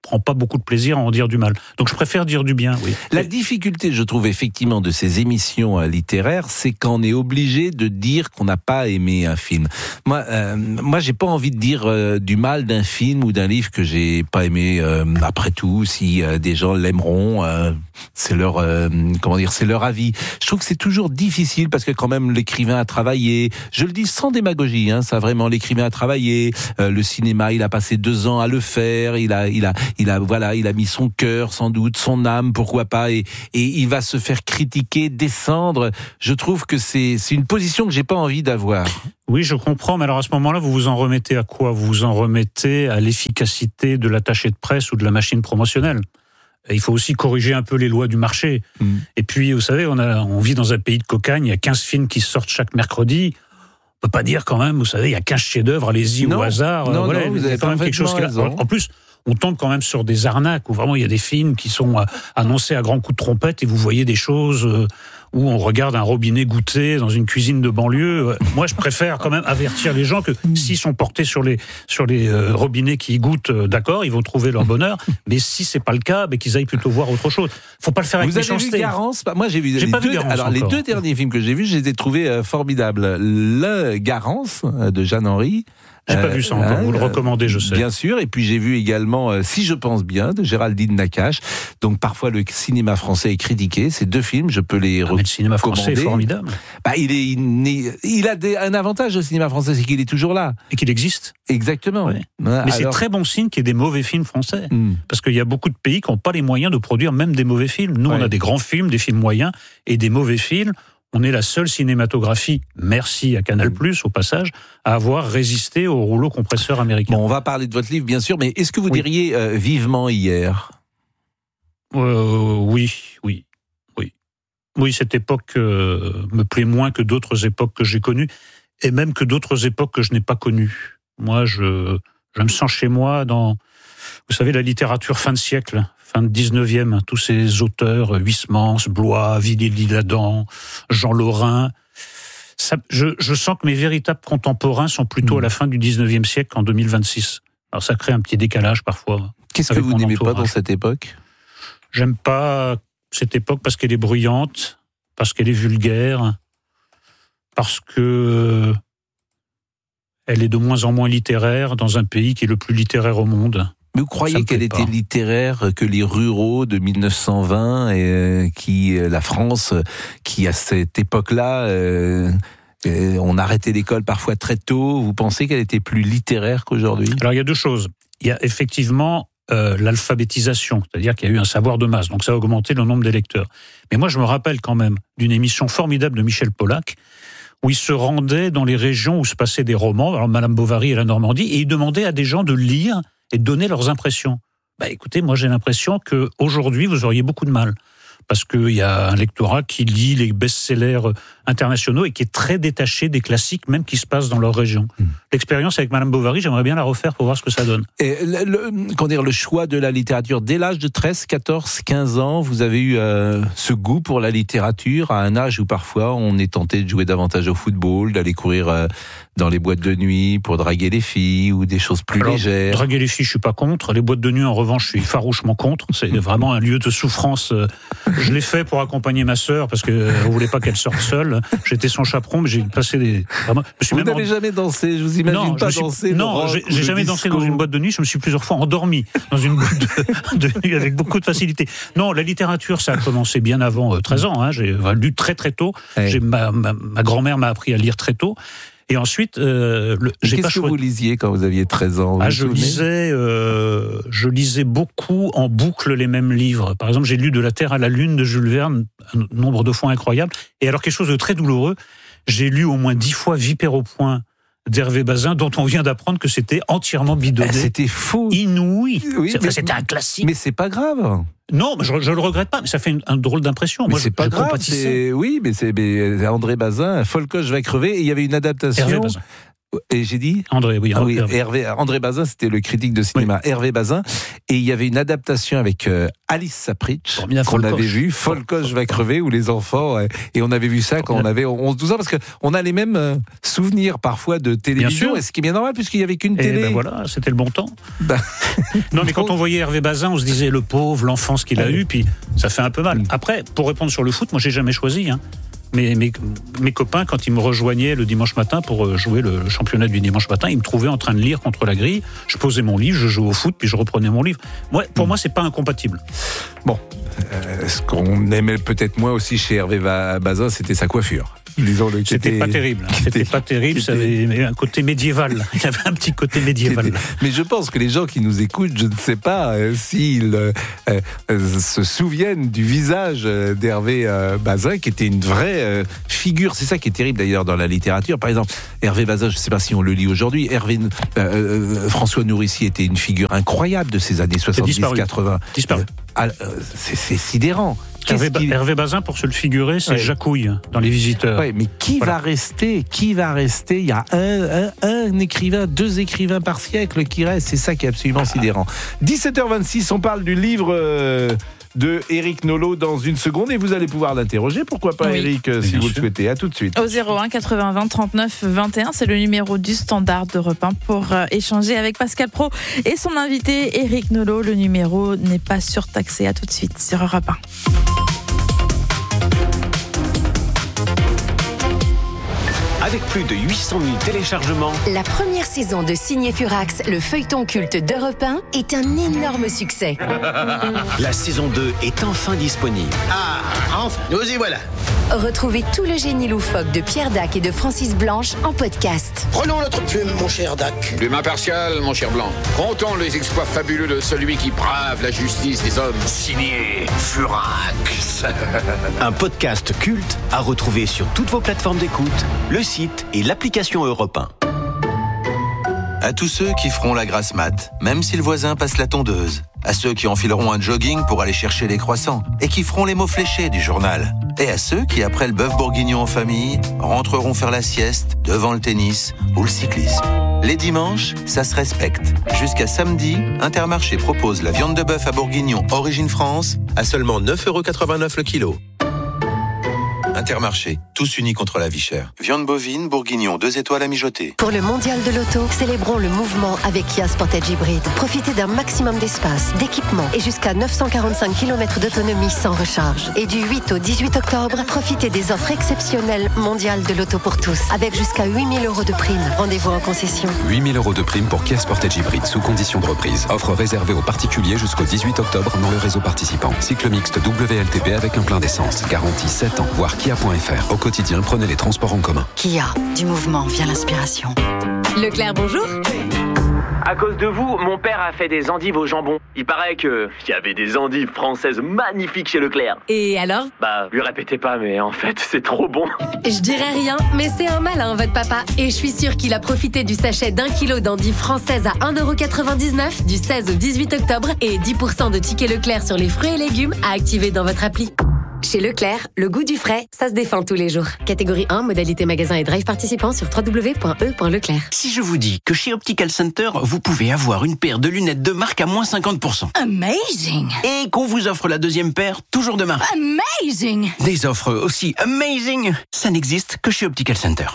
prends pas beaucoup de plaisir à en dire du mal. Donc je préfère dire du bien, oui. La difficulté, je trouve, effectivement, de ces émissions littéraires, c'est qu'on est obligé de dire qu'on n'a pas aimé un film. Moi, j'ai pas envie de dire du mal d'un film ou d'un livre que j'ai pas aimé. Après tout, si des gens l'aimeront, c'est leur c'est leur avis. Je trouve que c'est toujours difficile parce que quand même l'écrivain a travaillé. Je le dis sans démagogie, ça vraiment l'écrivain a travaillé. Le cinéma, il a passé 2 ans à le faire. Il a mis son cœur, sans doute, son âme, pourquoi pas, et il va se faire critiquer, descendre. Je trouve que c'est une position que j'ai pas envie d'avoir. Oui, je comprends, mais alors à ce moment-là, vous vous en remettez à quoi ? Vous vous en remettez à l'efficacité de l'attaché de presse ou de la machine promotionnelle. Il faut aussi corriger un peu les lois du marché. Et puis, vous savez, on vit dans un pays de cocagne, il y a 15 films qui sortent chaque mercredi. On peut pas dire quand même, vous savez, il y a 15 chefs-d'œuvre, allez-y au hasard. Non, vous avez quand même quelque chose en plus, on tombe quand même sur des arnaques où vraiment il y a des films qui sont annoncés à grands coups de trompette et vous voyez des choses où on regarde un robinet goûter dans une cuisine de banlieue. Moi, je préfère quand même avertir les gens que s'ils sont portés sur les robinets qui goûtent, d'accord, ils vont trouver leur bonheur. Mais si c'est pas le cas, qu'ils aillent plutôt voir autre chose. Faut pas le faire avec méchanceté. Vous avez vu Garance ? Moi, j'ai vu pas vu Garance. Alors, les 2 derniers films que j'ai vus, je les ai trouvés formidables. Le Garance de Jeanne Henry. J'ai pas vu ça encore, vous le recommandez, je sais. Bien sûr, et puis j'ai vu également Si je pense bien, de Géraldine Nakache. Donc parfois le cinéma français est critiqué, ces 2 films, je peux les recommander. Le cinéma français est formidable. Il a un avantage, le cinéma français, c'est qu'il est toujours là. Et qu'il existe. Exactement. Ouais. Mais c'est très bon signe qu'il y ait des mauvais films français. Parce qu'il y a beaucoup de pays qui n'ont pas les moyens de produire même des mauvais films. Nous, on a des grands films, des films moyens, et des mauvais films. On est la seule cinématographie, merci à Canal+, au passage, à avoir résisté au rouleau compresseur américain. Bon, on va parler de votre livre, bien sûr, mais est-ce que vous diriez vivement hier ? Oui, cette époque me plaît moins que d'autres époques que j'ai connues, et même que d'autres époques que je n'ai pas connues. Moi, je me sens chez moi dans, vous savez, la littérature fin de siècle, fin de 19e, tous ces auteurs, Huysmans, Blois, Villiers-l'Isle-Adam, Jean Lorrain. Je sens que mes véritables contemporains sont plutôt à la fin du 19e siècle qu'en 2026. Alors ça crée un petit décalage parfois. Qu'est-ce que vous n'aimez pas dans cette époque ? J'aime pas cette époque parce qu'elle est bruyante, parce qu'elle est vulgaire, parce que elle est de moins en moins littéraire dans un pays qui est le plus littéraire au monde. Mais vous croyez qu'elle était littéraire que les ruraux de 1920 et la France, qui à cette époque-là, on arrêtait l'école parfois très tôt. Vous pensez qu'elle était plus littéraire qu'aujourd'hui ? Alors il y a 2 choses. Il y a effectivement l'alphabétisation, c'est-à-dire qu'il y a eu un savoir de masse, donc ça a augmenté le nombre des lecteurs. Mais moi je me rappelle quand même d'une émission formidable de Michel Polac, où il se rendait dans les régions où se passaient des romans, alors Madame Bovary et la Normandie, et il demandait à des gens de lire et de donner leurs impressions. Écoutez, moi j'ai l'impression qu'aujourd'hui vous auriez beaucoup de mal. Parce qu'il y a un lectorat qui lit les best-sellers internationaux et qui est très détaché des classiques, même qui se passent dans leur région. L'expérience avec Madame Bovary, j'aimerais bien la refaire pour voir ce que ça donne. Et le choix de la littérature, dès l'âge de 13, 14, 15 ans, vous avez eu ce goût pour la littérature à un âge où parfois on est tenté de jouer davantage au football, d'aller courir dans les boîtes de nuit pour draguer les filles ou des choses plus légères. Draguer les filles, je suis pas contre. Les boîtes de nuit, en revanche, je suis farouchement contre. C'est vraiment un lieu de souffrance. Je l'ai fait pour accompagner ma sœur parce que on voulait pas qu'elle sorte seule. J'étais son chaperon, mais j'ai passé des. Vraiment, vous n'avez jamais dansé, je vous imagine pas danser. Non, j'ai jamais dansé dans une boîte de nuit. Je me suis plusieurs fois endormi dans une boîte de nuit avec beaucoup de facilité. Non, la littérature, ça a commencé bien avant 13 ans. J'ai lu très très tôt. Ma grand-mère m'a appris à lire très tôt. Et ensuite, qu'est-ce que vous lisiez quand vous aviez 13 ans ? Je lisais beaucoup en boucle les mêmes livres. Par exemple, j'ai lu De la Terre à la Lune de Jules Verne, un nombre de fois incroyable. Et alors, quelque chose de très douloureux, j'ai lu au moins 10 fois Vipère au point d'Hervé Bazin, dont on vient d'apprendre que c'était entièrement bidonné. C'était faux. Inouï. Oui, c'était un classique. Mais c'est pas grave. Non, mais je le regrette pas, mais ça fait un drôle d'impression. Mais moi, c'est pas grave. Oui, mais c'est André Bazin, Folcoche va crever, et il y avait une adaptation Et j'ai dit André, oui. André Bazin, c'était le critique de cinéma, oui. Hervé Bazin. Et il y avait une adaptation avec Alice Sapritch, qu'on avait vu, Folcoche va crever, où les enfants, et on avait vu ça quand on avait 11-12 ans, parce qu'on a les mêmes souvenirs parfois de télévision, et ce qui est bien normal, puisqu'il n'y avait qu'une télé. Ben voilà, c'était le bon temps. Non, mais quand on voyait Hervé Bazin, on se disait, le pauvre, l'enfance qu'il a eue, puis ça fait un peu mal. Après, pour répondre sur le foot, moi j'ai jamais choisi, mes copains, quand ils me rejoignaient le dimanche matin pour jouer le championnat du dimanche matin, ils me trouvaient en train de lire contre la grille. Je posais mon livre, je jouais au foot, puis je reprenais mon livre. Pour moi, c'est pas incompatible. Bon, ce qu'on aimait peut-être moins aussi chez Hervé Bazin, c'était sa coiffure. C'était pas terrible. C'était pas terrible, ça avait un côté médiéval. Il y avait un petit côté médiéval. Mais je pense que les gens qui nous écoutent, je ne sais pas s'ils se souviennent du visage d'Hervé Bazin, qui était une vraie figure. C'est ça qui est terrible d'ailleurs dans la littérature. Par exemple, Hervé Bazin, je ne sais pas si on le lit aujourd'hui, François Nourricier était une figure incroyable de ces années 70-80. Disparu. C'est sidérant. Hervé Bazin, pour se le figurer, c'est Jacouille dans Les Visiteurs. Ouais, mais qui va rester ? Il y a un écrivain, 2 écrivains par siècle qui restent. C'est ça qui est absolument sidérant. 17h26, on parle du livre de Éric Nolot dans une seconde, et vous allez pouvoir l'interroger. Pourquoi pas, Éric, si vous le souhaitez. À tout de suite. Au 01 80 20 39 21, c'est le numéro du standard d'Europe 1 pour échanger avec Pascal Praud et son invité Éric Nolot. Le numéro n'est pas surtaxé. À tout de suite sur Europe 1. Avec plus de 800 000 téléchargements, la première saison de Signé Furax, le feuilleton culte d'Europe 1, est un énorme succès. La saison 2 est enfin disponible. Ah, enfin, nous y voilà. Retrouvez tout le génie loufoque de Pierre Dac et de Francis Blanche en podcast. Prenons notre plume, mon cher Dac. Plume impartiale, mon cher Blanc. Comptons les exploits fabuleux de celui qui brave la justice des hommes. Signé Furax. Un podcast culte à retrouver sur toutes vos plateformes d'écoute, le site et l'application Europe 1. À tous ceux qui feront la grasse mat, même si le voisin passe la tondeuse. À ceux qui enfileront un jogging pour aller chercher les croissants et qui feront les mots fléchés du journal. Et à ceux qui, après le bœuf bourguignon en famille, rentreront faire la sieste devant le tennis ou le cyclisme. Les dimanches, ça se respecte. Jusqu'à samedi, Intermarché propose la viande de bœuf à bourguignon Origine France à seulement 9,89€ le kilo. Intermarché, tous unis contre la vie chère. Viande bovine, bourguignon, 2 étoiles à mijoter. Pour le mondial de l'auto, célébrons le mouvement avec Kia Sportage Hybride. Profitez d'un maximum d'espace, d'équipement et jusqu'à 945 km d'autonomie sans recharge. Et du 8 au 18 octobre, profitez des offres exceptionnelles mondiales de l'auto pour tous, avec jusqu'à 8 000 € de prime. Rendez-vous en concession. 8 000 € de prime pour Kia Sportage Hybride sous condition de reprise. Offre réservée aux particuliers jusqu'au 18 octobre dans le réseau participant. Cycle mixte WLTP avec un plein d'essence. Garantie 7 ans, voire Kia.fr. Au quotidien, prenez les transports en commun. Kia, du mouvement vient l'inspiration. Leclerc, bonjour. À cause de vous, mon père a fait des endives au jambon. Il paraît qu'il y avait des endives françaises magnifiques chez Leclerc. Et alors ? Lui répétez pas, mais en fait, c'est trop bon. Je dirais rien, mais c'est un malin, votre papa. Et je suis sûre qu'il a profité du sachet d'1 kilo d'endives françaises à 1,99€ du 16 au 18 octobre et 10% de tickets Leclerc sur les fruits et légumes à activer dans votre appli. Chez Leclerc, le goût du frais, ça se défend tous les jours. Catégorie 1, modalité magasin et drive participant sur www.e.leclerc. Si je vous dis que chez Optical Center, vous pouvez avoir une paire de lunettes de marque à moins 50%. Amazing! Et qu'on vous offre la deuxième paire, toujours de marque. Amazing! Des offres aussi amazing, ça n'existe que chez Optical Center.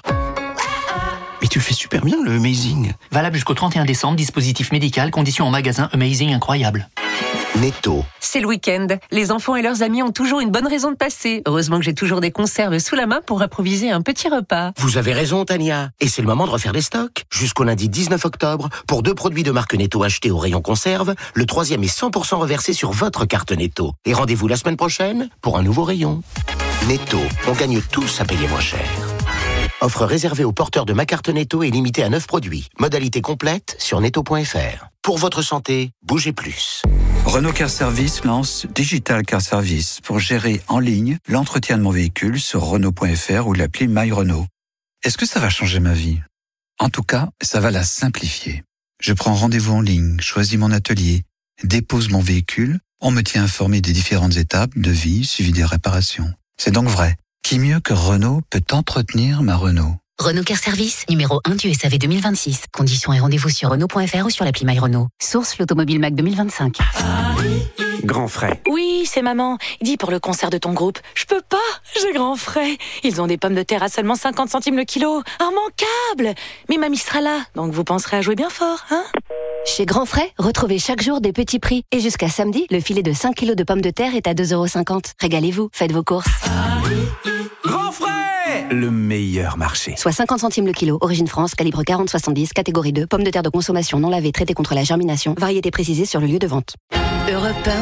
Mais tu le fais super bien, le Amazing. Valable jusqu'au 31 décembre, dispositif médical, conditions en magasin, Amazing incroyable. Netto. C'est le week-end. Les enfants et leurs amis ont toujours une bonne raison de passer. Heureusement que j'ai toujours des conserves sous la main pour improviser un petit repas. Vous avez raison, Tania. Et c'est le moment de refaire des stocks. Jusqu'au lundi 19 octobre, pour 2 produits de marque Netto achetés au rayon conserve, le 3e est 100% reversé sur votre carte Netto. Et rendez-vous la semaine prochaine pour un nouveau rayon. Netto, on gagne tous à payer moins cher. Offre réservée aux porteurs de ma carte Netto et limitée à 9 produits. Modalité complète sur netto.fr. Pour votre santé, bougez plus. Renault Car Service lance Digital Car Service pour gérer en ligne l'entretien de mon véhicule sur Renault.fr ou l'appli My Renault. Est-ce que ça va changer ma vie ? En tout cas, ça va la simplifier. Je prends rendez-vous en ligne, choisis mon atelier, dépose mon véhicule, on me tient informé des différentes étapes, devis, suivi des réparations. C'est donc vrai. Qui mieux que Renault peut entretenir ma Renault ? Renault Care Service, numéro 1 du SAV 2026. Conditions et rendez-vous sur Renault.fr ou sur l'appli MyRenault. Source l'Automobile Mac 2025. Grand frais. Oui, c'est maman. Dis pour le concert de ton groupe. Je peux pas, j'ai grand frais. Ils ont des pommes de terre à seulement 50 centimes le kilo. Immanquable. Mais mamie sera là, donc vous penserez à jouer bien fort, hein? Chez Grand Frais, retrouvez chaque jour des petits prix. Et jusqu'à samedi, le filet de 5 kilos de pommes de terre est à 2,50 €. Régalez-vous, faites vos courses. Grand frais! Le meilleur marché. Soit 50 centimes le kilo. Origine France, calibre 40-70, catégorie 2. Pommes de terre de consommation non lavées, traitées contre la germination. Variété précisée sur le lieu de vente. Europe 1.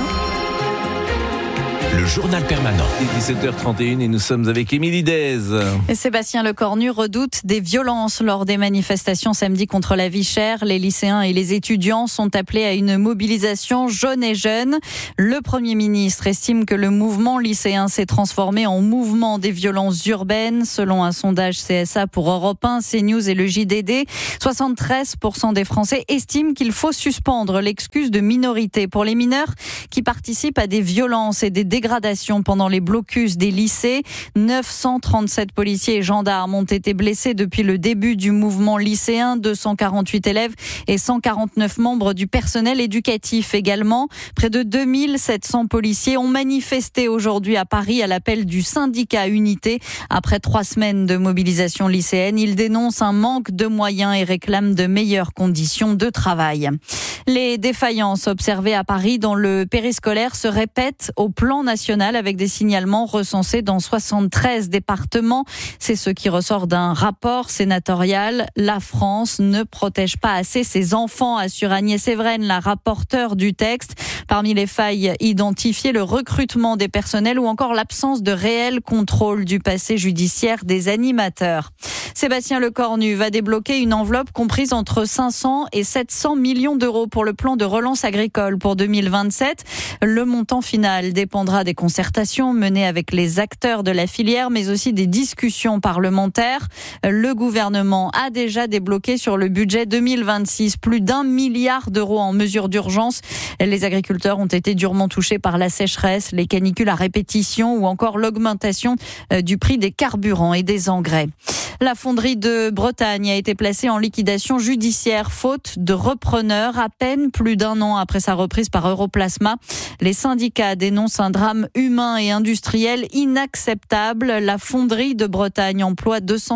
Le journal permanent. 17h31 et nous sommes avec Émilie Dez. Et Sébastien Lecornu redoute des violences lors des manifestations samedi contre la vie chère. Les lycéens et les étudiants sont appelés à une mobilisation jaune et jeune. Le Premier ministre estime que le mouvement lycéen s'est transformé en mouvement des violences urbaines. Selon un sondage CSA pour Europe 1, CNews et le JDD, 73% des Français estiment qu'il faut suspendre l'excuse de minorité pour les mineurs qui participent à des violences et des dégradations pendant les blocus des lycées. 937 policiers et gendarmes ont été blessés depuis le début du mouvement lycéen. 248 élèves et 149 membres du personnel éducatif également. Près de 2700 policiers ont manifesté aujourd'hui à Paris à l'appel du syndicat Unité. Après 3 semaines de mobilisation lycéenne, ils dénoncent un manque de moyens et réclament de meilleures conditions de travail. Les défaillances observées à Paris dans le périscolaire se répètent au plan national avec des signalements recensés dans 73 départements. C'est ce qui ressort d'un rapport sénatorial. La France ne protège pas assez ses enfants, assure Agnès Evren, la rapporteure du texte. Parmi les failles identifiées, le recrutement des personnels ou encore l'absence de réel contrôle du passé judiciaire des animateurs. Sébastien Lecornu va débloquer une enveloppe comprise entre 500 et 700 millions d'euros pour le plan de relance agricole pour 2027. Le montant final dépendra des concertations menées avec les acteurs de la filière, mais aussi des discussions parlementaires. Le gouvernement a déjà débloqué sur le budget 2026 plus d'1 milliard d'euros en mesures d'urgence. Les agriculteurs ont été durement touchés par la sécheresse, les canicules à répétition ou encore l'augmentation du prix des carburants et des engrais. La fonderie de Bretagne a été placée en liquidation judiciaire faute de repreneur à peine plus d'1 an après sa reprise par Europlasma. Les syndicats dénoncent un drame humain et industriel inacceptable. La fonderie de Bretagne emploie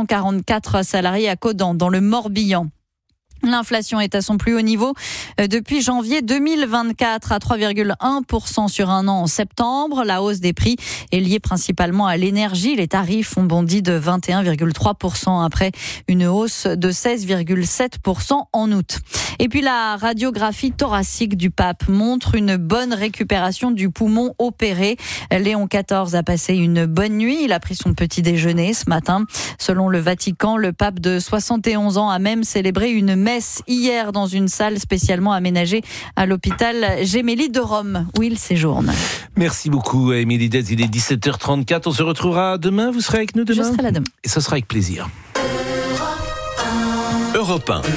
244 salariés à Caudan, dans le Morbihan. L'inflation est à son plus haut niveau depuis janvier 2024 à 3,1% sur un an en septembre. La hausse des prix est liée principalement à l'énergie. Les tarifs ont bondi de 21,3% après une hausse de 16,7% en août. Et puis la radiographie thoracique du pape montre une bonne récupération du poumon opéré. Léon XIV a passé une bonne nuit. Il a pris son petit déjeuner ce matin. Selon le Vatican, le pape de 71 ans a même célébré une messe hier dans une salle spécialement aménagée à l'hôpital Gemelli de Rome, où il séjourne. Merci beaucoup, Émilie Dez. Il est 17h34. On se retrouvera demain. Vous serez avec nous demain ? Je serai là demain. Et ce sera avec plaisir. Europe 1.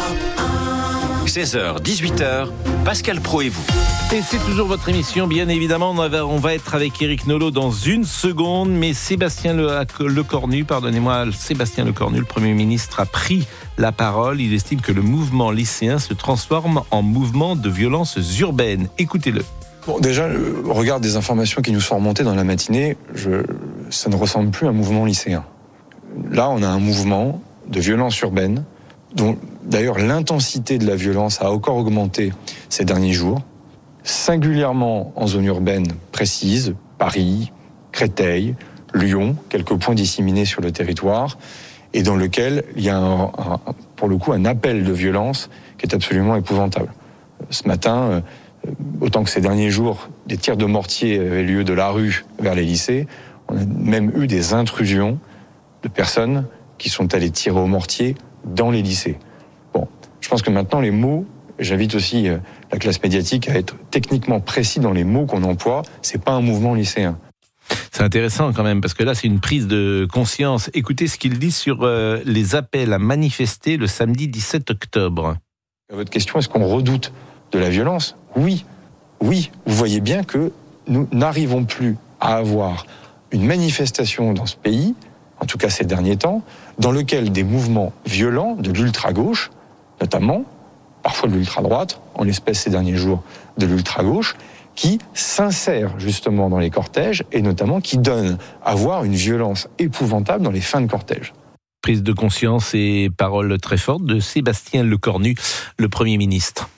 16h, 18h, Pascal Praud et vous. Et c'est toujours votre émission, bien évidemment. On va être avec Éric Nolot dans une seconde, mais Sébastien Lecornu, Sébastien Lecornu, le Premier ministre, a pris la parole. Il estime que le mouvement lycéen se transforme en mouvement de violences urbaines. Écoutez-le. Bon, déjà, au regard des informations qui nous sont remontées dans la matinée, ça ne ressemble plus à un mouvement lycéen. Là, on a un mouvement de violence urbaine, dont d'ailleurs l'intensité de la violence a encore augmenté ces derniers jours, singulièrement en zone urbaine précise, Paris, Créteil, Lyon, quelques points disséminés sur le territoire, et dans lequel il y a pour le coup un appel de violence qui est absolument épouvantable. Ce matin, autant que ces derniers jours, des tirs de mortier avaient lieu de la rue vers les lycées, on a même eu des intrusions de personnes qui sont allées tirer au mortier dans les lycées. Bon, je pense que maintenant les mots, j'invite aussi la classe médiatique à être techniquement précis dans les mots qu'on emploie, c'est pas un mouvement lycéen. C'est intéressant quand même, parce que là c'est une prise de conscience. Écoutez ce qu'il dit sur les appels à manifester le samedi 17 octobre. À votre question, est-ce qu'on redoute de la violence ? Oui, vous voyez bien que nous n'arrivons plus à avoir une manifestation dans ce pays, en tout cas ces derniers temps, dans lequel des mouvements violents de l'ultra-gauche, notamment, parfois de l'ultra-droite, en l'espèce ces derniers jours de l'ultra-gauche, qui s'insèrent justement dans les cortèges et notamment qui donnent à voir une violence épouvantable dans les fins de cortège. Prise de conscience et paroles très fortes de Sébastien Lecornu, le Premier ministre.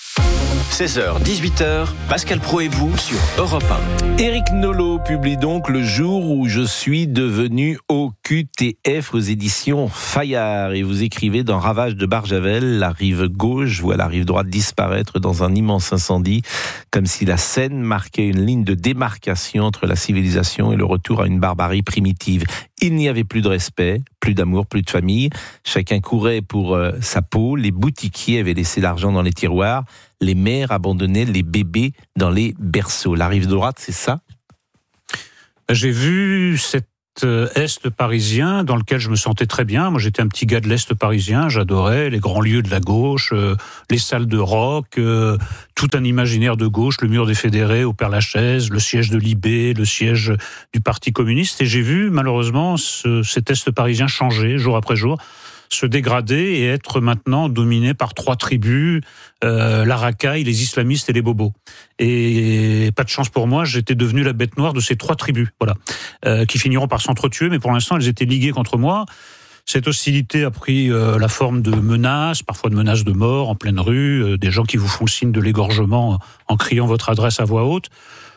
16h, 18h, Pascal Praud et vous sur Europe 1. Éric Nolot publie donc Le jour où je suis devenu OQTF aux éditions Fayard. Et vous écrivez dans Ravage de Barjavel, la rive gauche voit la rive droite disparaître dans un immense incendie, comme si la Seine marquait une ligne de démarcation entre la civilisation et le retour à une barbarie primitive. Il n'y avait plus de respect, plus d'amour, plus de famille. Chacun courait pour sa peau. Les boutiquiers avaient laissé l'argent dans les tiroirs. Les mères abandonnaient les bébés dans les berceaux. La rive droite, c'est ça ? J'ai vu cet Est parisien dans lequel je me sentais très bien. Moi, j'étais un petit gars de l'Est parisien. J'adorais les grands lieux de la gauche, les salles de rock, tout un imaginaire de gauche, le mur des Fédérés au Père-Lachaise, le siège de l'IB, le siège du Parti communiste. Et j'ai vu, malheureusement, cet Est parisien changer jour après jour, se dégrader et être maintenant dominé par 3 tribus, la racaille, les islamistes et les bobos. Et pas de chance pour moi, j'étais devenu la bête noire de ces 3 tribus, voilà, qui finiront par s'entretuer, mais pour l'instant, elles étaient liguées contre moi. Cette hostilité a pris la forme de menaces, parfois de menaces de mort en pleine rue, des gens qui vous font le signe de l'égorgement en criant votre adresse à voix haute.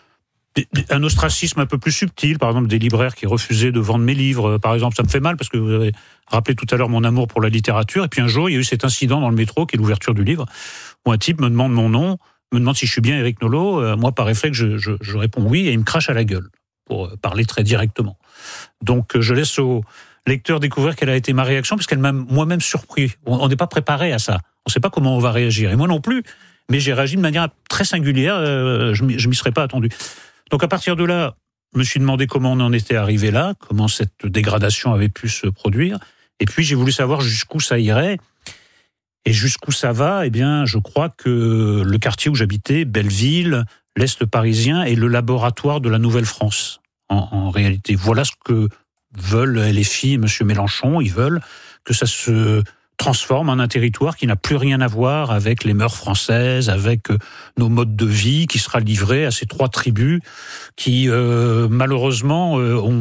Un ostracisme un peu plus subtil, par exemple des libraires qui refusaient de vendre mes livres, par exemple. Ça me fait mal parce que vous avez rappelé tout à l'heure mon amour pour la littérature. Et puis un jour, il y a eu cet incident dans le métro qui est l'ouverture du livre, où un type me demande mon nom, me demande si je suis bien Éric Nolot. Moi, par réflexe, je réponds oui et il me crache à la gueule, pour parler très directement. Donc je laisse au lecteur découvrir quelle a été ma réaction, parce qu'elle m'a moi-même surpris. On n'est pas préparé à ça. On ne sait pas comment on va réagir. Et moi non plus, mais j'ai réagi de manière très singulière. Je m'y serais pas attendu. Donc à partir de là, je me suis demandé comment on en était arrivé là, comment cette dégradation avait pu se produire. Et puis j'ai voulu savoir jusqu'où ça irait. Et jusqu'où ça va, eh bien, je crois que le quartier où j'habitais, Belleville, l'Est parisien, est le laboratoire de la Nouvelle-France, en réalité. Voilà ce que veulent LFI et M. Mélenchon. Ils veulent que ça se transforme en un territoire qui n'a plus rien à voir avec les mœurs françaises, avec nos modes de vie, qui sera livré à ces 3 tribus qui, malheureusement,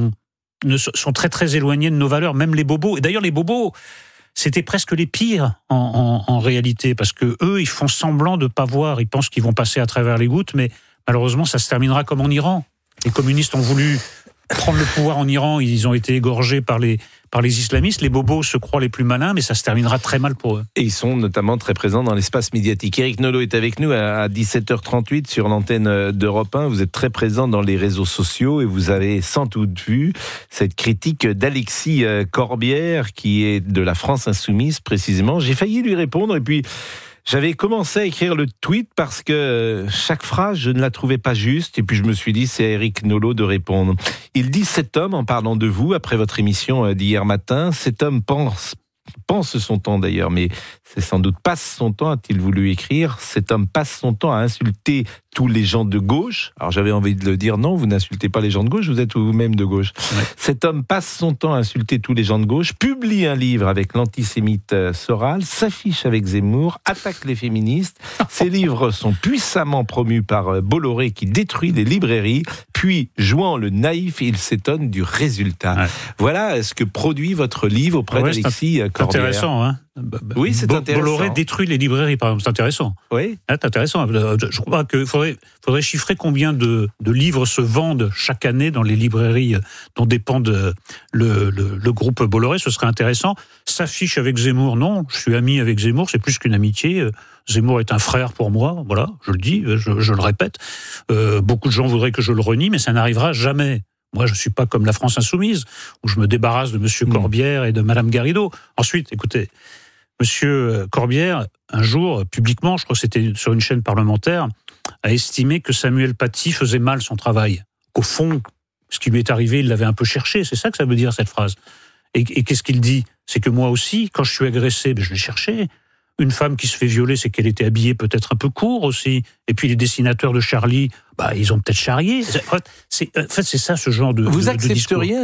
sont très très éloignées de nos valeurs, même les bobos. Et d'ailleurs, les bobos, c'était presque les pires en réalité, parce que eux, ils font semblant de pas voir, ils pensent qu'ils vont passer à travers les gouttes, mais malheureusement, ça se terminera comme en Iran. Les communistes ont voulu prendre le pouvoir en Iran, ils ont été égorgés par les islamistes. Les bobos se croient les plus malins, mais ça se terminera très mal pour eux. Et ils sont notamment très présents dans l'espace médiatique. Éric Nolot est avec nous à 17h38 sur l'antenne d'Europe 1. Vous êtes très présent dans les réseaux sociaux et vous avez sans doute vu cette critique d'Alexis Corbière, qui est de la France Insoumise précisément. J'ai failli lui répondre et puis j'avais commencé à écrire le tweet parce que chaque phrase, je ne la trouvais pas juste. Et puis je me suis dit, c'est à Éric Nolot de répondre. Il dit, cet homme, en parlant de vous, après votre émission d'hier matin, cet homme pense son temps d'ailleurs, mais c'est sans doute passe son temps, a-t-il voulu écrire. Cet homme passe son temps à insulter tous les gens de gauche. Alors j'avais envie de le dire, non, vous n'insultez pas les gens de gauche, vous êtes vous-même de gauche. Ouais. Cet homme passe son temps à insulter tous les gens de gauche, publie un livre avec l'antisémite Soral, s'affiche avec Zemmour, attaque les féministes. Ces livres sont puissamment promus par Bolloré qui détruit les librairies, puis jouant le naïf, il s'étonne du résultat. Ouais. Voilà ce que produit votre livre auprès d'Alexis Corbière. C'est intéressant, hein. Oui, c'est intéressant. Bolloré détruit les librairies, par exemple. C'est intéressant. Oui. C'est intéressant. Je crois qu'il faudrait chiffrer combien de livres se vendent chaque année dans les librairies dont dépend le groupe Bolloré. Ce serait intéressant. S'affiche avec Zemmour, non. Je suis ami avec Zemmour, c'est plus qu'une amitié. Zemmour est un frère pour moi, voilà, je le dis, je le répète. Beaucoup de gens voudraient que je le renie, mais ça n'arrivera jamais. Moi, je ne suis pas comme la France Insoumise, où je me débarrasse de M. Corbière et de Mme Garrido. Ensuite, écoutez, M. Corbière, un jour, publiquement, je crois que c'était sur une chaîne parlementaire, a estimé que Samuel Paty faisait mal son travail. Au fond, ce qui lui est arrivé, il l'avait un peu cherché. C'est ça que ça veut dire, cette phrase. Et qu'est-ce qu'il dit ? C'est que moi aussi, quand je suis agressé, je l'ai cherché. Une femme qui se fait violer, c'est qu'elle était habillée peut-être un peu court aussi. Et puis les dessinateurs de Charlie ils ont peut-être charrié. En fait, c'est ça, ce genre de Vous de accepteriez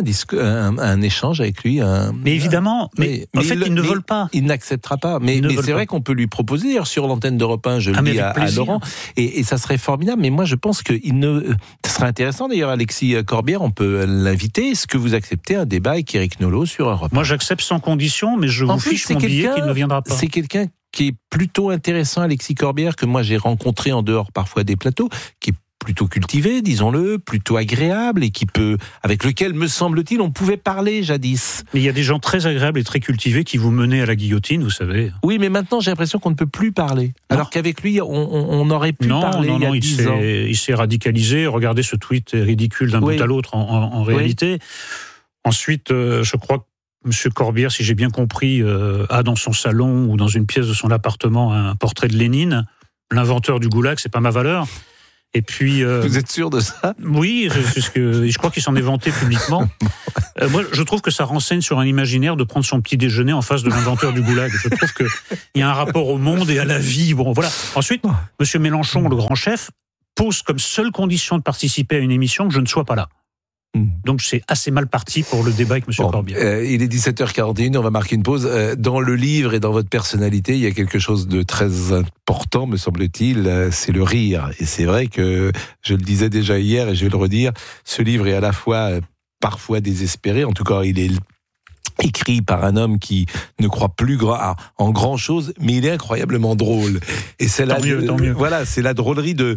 un échange avec lui Mais évidemment, mais en fait, il ne veut pas. Il n'acceptera pas. Mais c'est vrai qu'on peut lui proposer, d'ailleurs, sur l'antenne d'Europe 1, je le dis à Laurent, et ça serait formidable. Mais moi, je pense que ça serait intéressant, d'ailleurs, Alexis Corbière, on peut l'inviter. Est-ce que vous acceptez un débat avec Éric Nolot sur Europe 1? Moi, j'accepte sans condition, mais je vous fiche mon billet qu'il ne viendra pas. C'est quelqu'un qui est plutôt intéressant, Alexis Corbière, que moi j'ai rencontré en dehors parfois des plateaux, qui est plutôt cultivé, disons-le, plutôt agréable et avec lequel, me semble-t-il, on pouvait parler jadis. Mais il y a des gens très agréables et très cultivés qui vous menaient à la guillotine, vous savez. Oui, mais maintenant j'ai l'impression qu'on ne peut plus parler. Non. Alors qu'avec lui, on aurait pu parler il y a 10 ans. Il s'est radicalisé. Regardez, ce tweet est ridicule d'un bout à l'autre en réalité. Ensuite, je crois que M. Corbière, si j'ai bien compris, a dans son salon ou dans une pièce de son appartement un portrait de Lénine. L'inventeur du goulag, c'est pas ma valeur. Et puis, vous êtes sûr de ça? Oui, je crois qu'il s'en est vanté publiquement. Moi, je trouve que ça renseigne sur un imaginaire de prendre son petit déjeuner en face de l'inventeur du goulag. Je trouve qu'il y a un rapport au monde et à la vie. Bon, voilà. Ensuite, M. Mélenchon, le grand chef, pose comme seule condition de participer à une émission que je ne sois pas là. Donc c'est assez mal parti pour le débat avec M. Corbière. Il est 17h41, on va marquer une pause. Dans le livre et dans votre personnalité, il y a quelque chose de très important, me semble-t-il, c'est le rire. Et c'est vrai que, je le disais déjà hier et je vais le redire, ce livre est à la fois parfois désespéré, en tout cas il est écrit par un homme qui ne croit plus en grand chose, mais il est incroyablement drôle. Et c'est tant mieux. Voilà, c'est la drôlerie de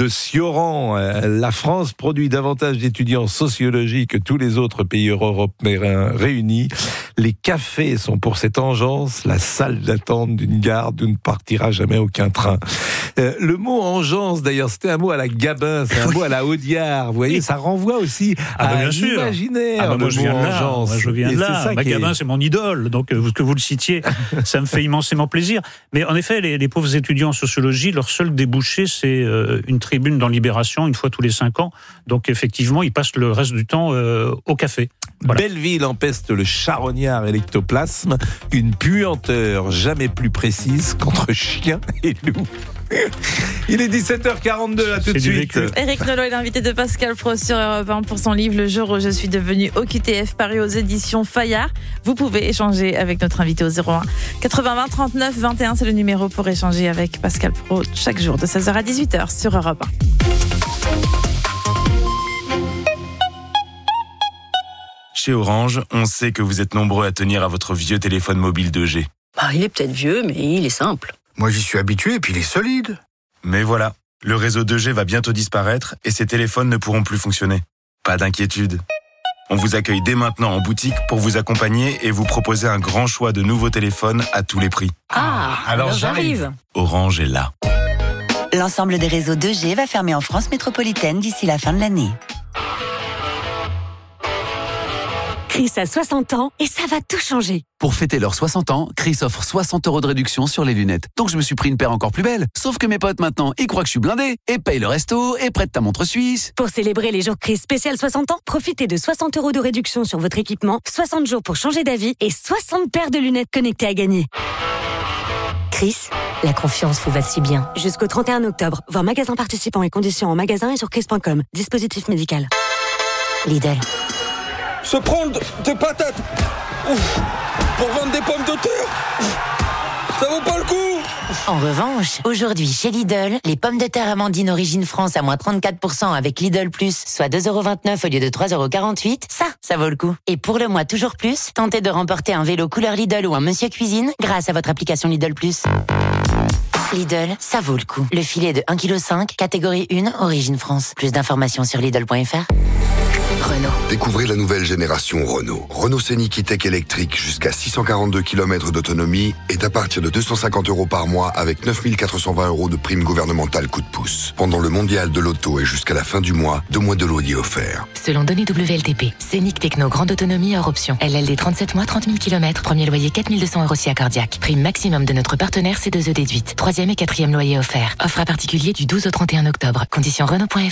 Sioran. La France produit davantage d'étudiants en sociologie que tous les autres pays européens réunis. Les cafés sont pour cette engeance la salle d'attente d'une gare d'où ne partira jamais aucun train. Le mot engeance, d'ailleurs, c'était un mot à la Gabin, c'est un mot à la Audiard. Vous voyez, ça renvoie aussi à l'imaginaire. Moi, je viens de là. Moi, je viens de là. Gabin, c'est mon idole, donc que vous le citiez, ça me fait immensément plaisir. Mais en effet, les pauvres étudiants en sociologie, leur seul débouché, c'est une tribune dans Libération, une fois tous les 5 ans. Donc effectivement, ils passent le reste du temps au café. Voilà. Belleville empeste le charognard et l'ectoplasme, une puanteur jamais plus précise qu'entre chien et loup. Il est 17h42, à tout de suite. Éric Nolot est l'invité de Pascal Pro sur Europe 1 pour son livre Le jour où je suis devenu OQTF, paru aux éditions Fayard. Vous pouvez échanger avec notre invité au 01 80 20 39 21, c'est le numéro pour échanger avec Pascal Pro chaque jour de 16h à 18h sur Europe 1. Chez Orange, on sait que vous êtes nombreux à tenir à votre vieux téléphone mobile 2G. Il est peut-être vieux, mais il est simple. Moi, j'y suis habitué, et puis il est solide. Mais voilà, le réseau 2G va bientôt disparaître et ces téléphones ne pourront plus fonctionner. Pas d'inquiétude. On vous accueille dès maintenant en boutique pour vous accompagner et vous proposer un grand choix de nouveaux téléphones à tous les prix. Alors j'arrive. Orange est là. L'ensemble des réseaux 2G va fermer en France métropolitaine d'ici la fin de l'année. Chris a 60 ans et ça va tout changer. Pour fêter leurs 60 ans, Chris offre 60 € de réduction sur les lunettes. Donc je me suis pris une paire encore plus belle. Sauf que mes potes maintenant, ils croient que je suis blindé et payent le resto et prêtent ta montre suisse. Pour célébrer les jours Chris spécial 60 ans, profitez de 60 € de réduction sur votre équipement, 60 jours pour changer d'avis et 60 paires de lunettes connectées à gagner. Chris, la confiance vous va si bien. Jusqu'au 31 octobre, voir magasin participants et conditions en magasin et sur chris.com. Dispositif médical. Lidl. Se prendre des patates pour vendre des pommes de terre, ça vaut pas le coup. En revanche, aujourd'hui chez Lidl, les pommes de terre Amandine Origine France à moins 34% avec Lidl Plus, soit 2,29 € au lieu de 3,48 €, ça vaut le coup. Et pour le mois toujours plus, tentez de remporter un vélo couleur Lidl ou un Monsieur Cuisine grâce à votre application Lidl Plus. Lidl, ça vaut le coup. Le filet de 1,5 kg, catégorie 1, Origine France. Plus d'informations sur Lidl.fr. Renault. Découvrez la nouvelle génération Renault. Renault Scénic E-Tech électrique jusqu'à 642 km d'autonomie est à partir de 250 € par mois avec 9 420 € de prime gouvernementale coup de pouce. Pendant le mondial de l'auto et jusqu'à la fin du mois, 2 mois de loyer offerts. Selon données WLTP, Scénic Techno grande autonomie hors option. LLD 37 mois, 30 000 km, premier loyer 4 200 € si accordiaque. Prime maximum de notre partenaire C2E déduite. 3e et 4e loyer offert. Offre à particulier du 12 au 31 octobre. Conditions Renault.fr.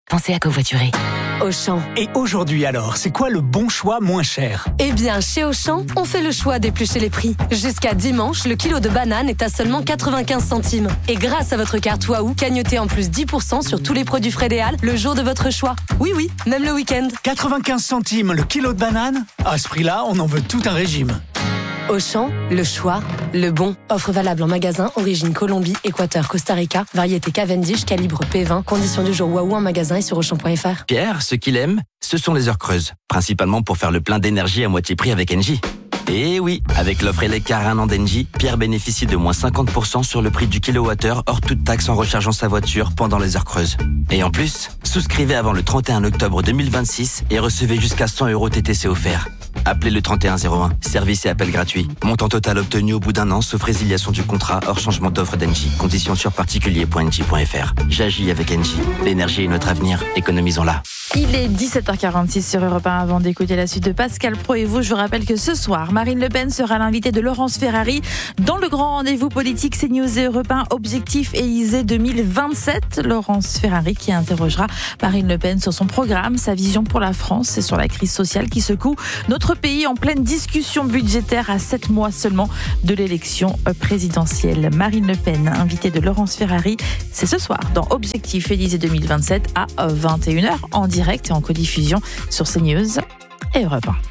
pensez à covoiturer. Auchan. Et aujourd'hui alors, c'est quoi le bon choix moins cher? Eh bien, chez Auchan, on fait le choix d'éplucher les prix. Jusqu'à dimanche, le kilo de banane est à seulement 95 centimes. Et grâce à votre carte Waouh, cagnotez en plus 10% sur tous les produits Frédéal le jour de votre choix. Oui, même le week-end. 95 centimes le kilo de banane? À ce prix-là, on en veut tout un régime. Auchan, le choix, le bon. Offre valable en magasin, origine Colombie, Équateur, Costa Rica, variété Cavendish, calibre P20, conditions du jour Waouh en magasin et sur Auchan.fr. Pierre, ce qu'il aime, ce sont les heures creuses. Principalement pour faire le plein d'énergie à moitié prix avec Engie. Et oui, avec l'offre Eleccar 1 an d'Engie, Pierre bénéficie de moins 50% sur le prix du kilowattheure hors toute taxe en rechargeant sa voiture pendant les heures creuses. Et en plus, souscrivez avant le 31 octobre 2026 et recevez jusqu'à 100 € TTC offerts. Appelez le 3101, service et appel gratuit. Montant total obtenu au bout d'un an, sauf résiliation du contrat hors changement d'offre d'Engie. Conditions sur particulier.engie.fr. J'agis avec Engie. L'énergie est notre avenir, économisons-la. Il est 17h46 sur Europe 1. Avant d'écouter la suite de Pascal Pro et vous, je vous rappelle que ce soir, Marine Le Pen sera l'invitée de Laurence Ferrari dans le grand rendez-vous politique CNews et Europe 1 Objectif Élysée 2027. Laurence Ferrari qui interrogera Marine Le Pen sur son programme, sa vision pour la France et sur la crise sociale qui secoue notre pays en pleine discussion budgétaire à 7 mois seulement de l'élection présidentielle. Marine Le Pen, invitée de Laurence Ferrari, c'est ce soir dans Objectif Élysée 2027 à 21h en direct et en codiffusion sur CNews et Europe 1.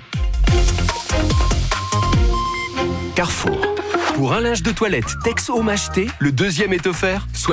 Carrefour. Pour un linge de toilette Tex Home acheté, le deuxième est offert.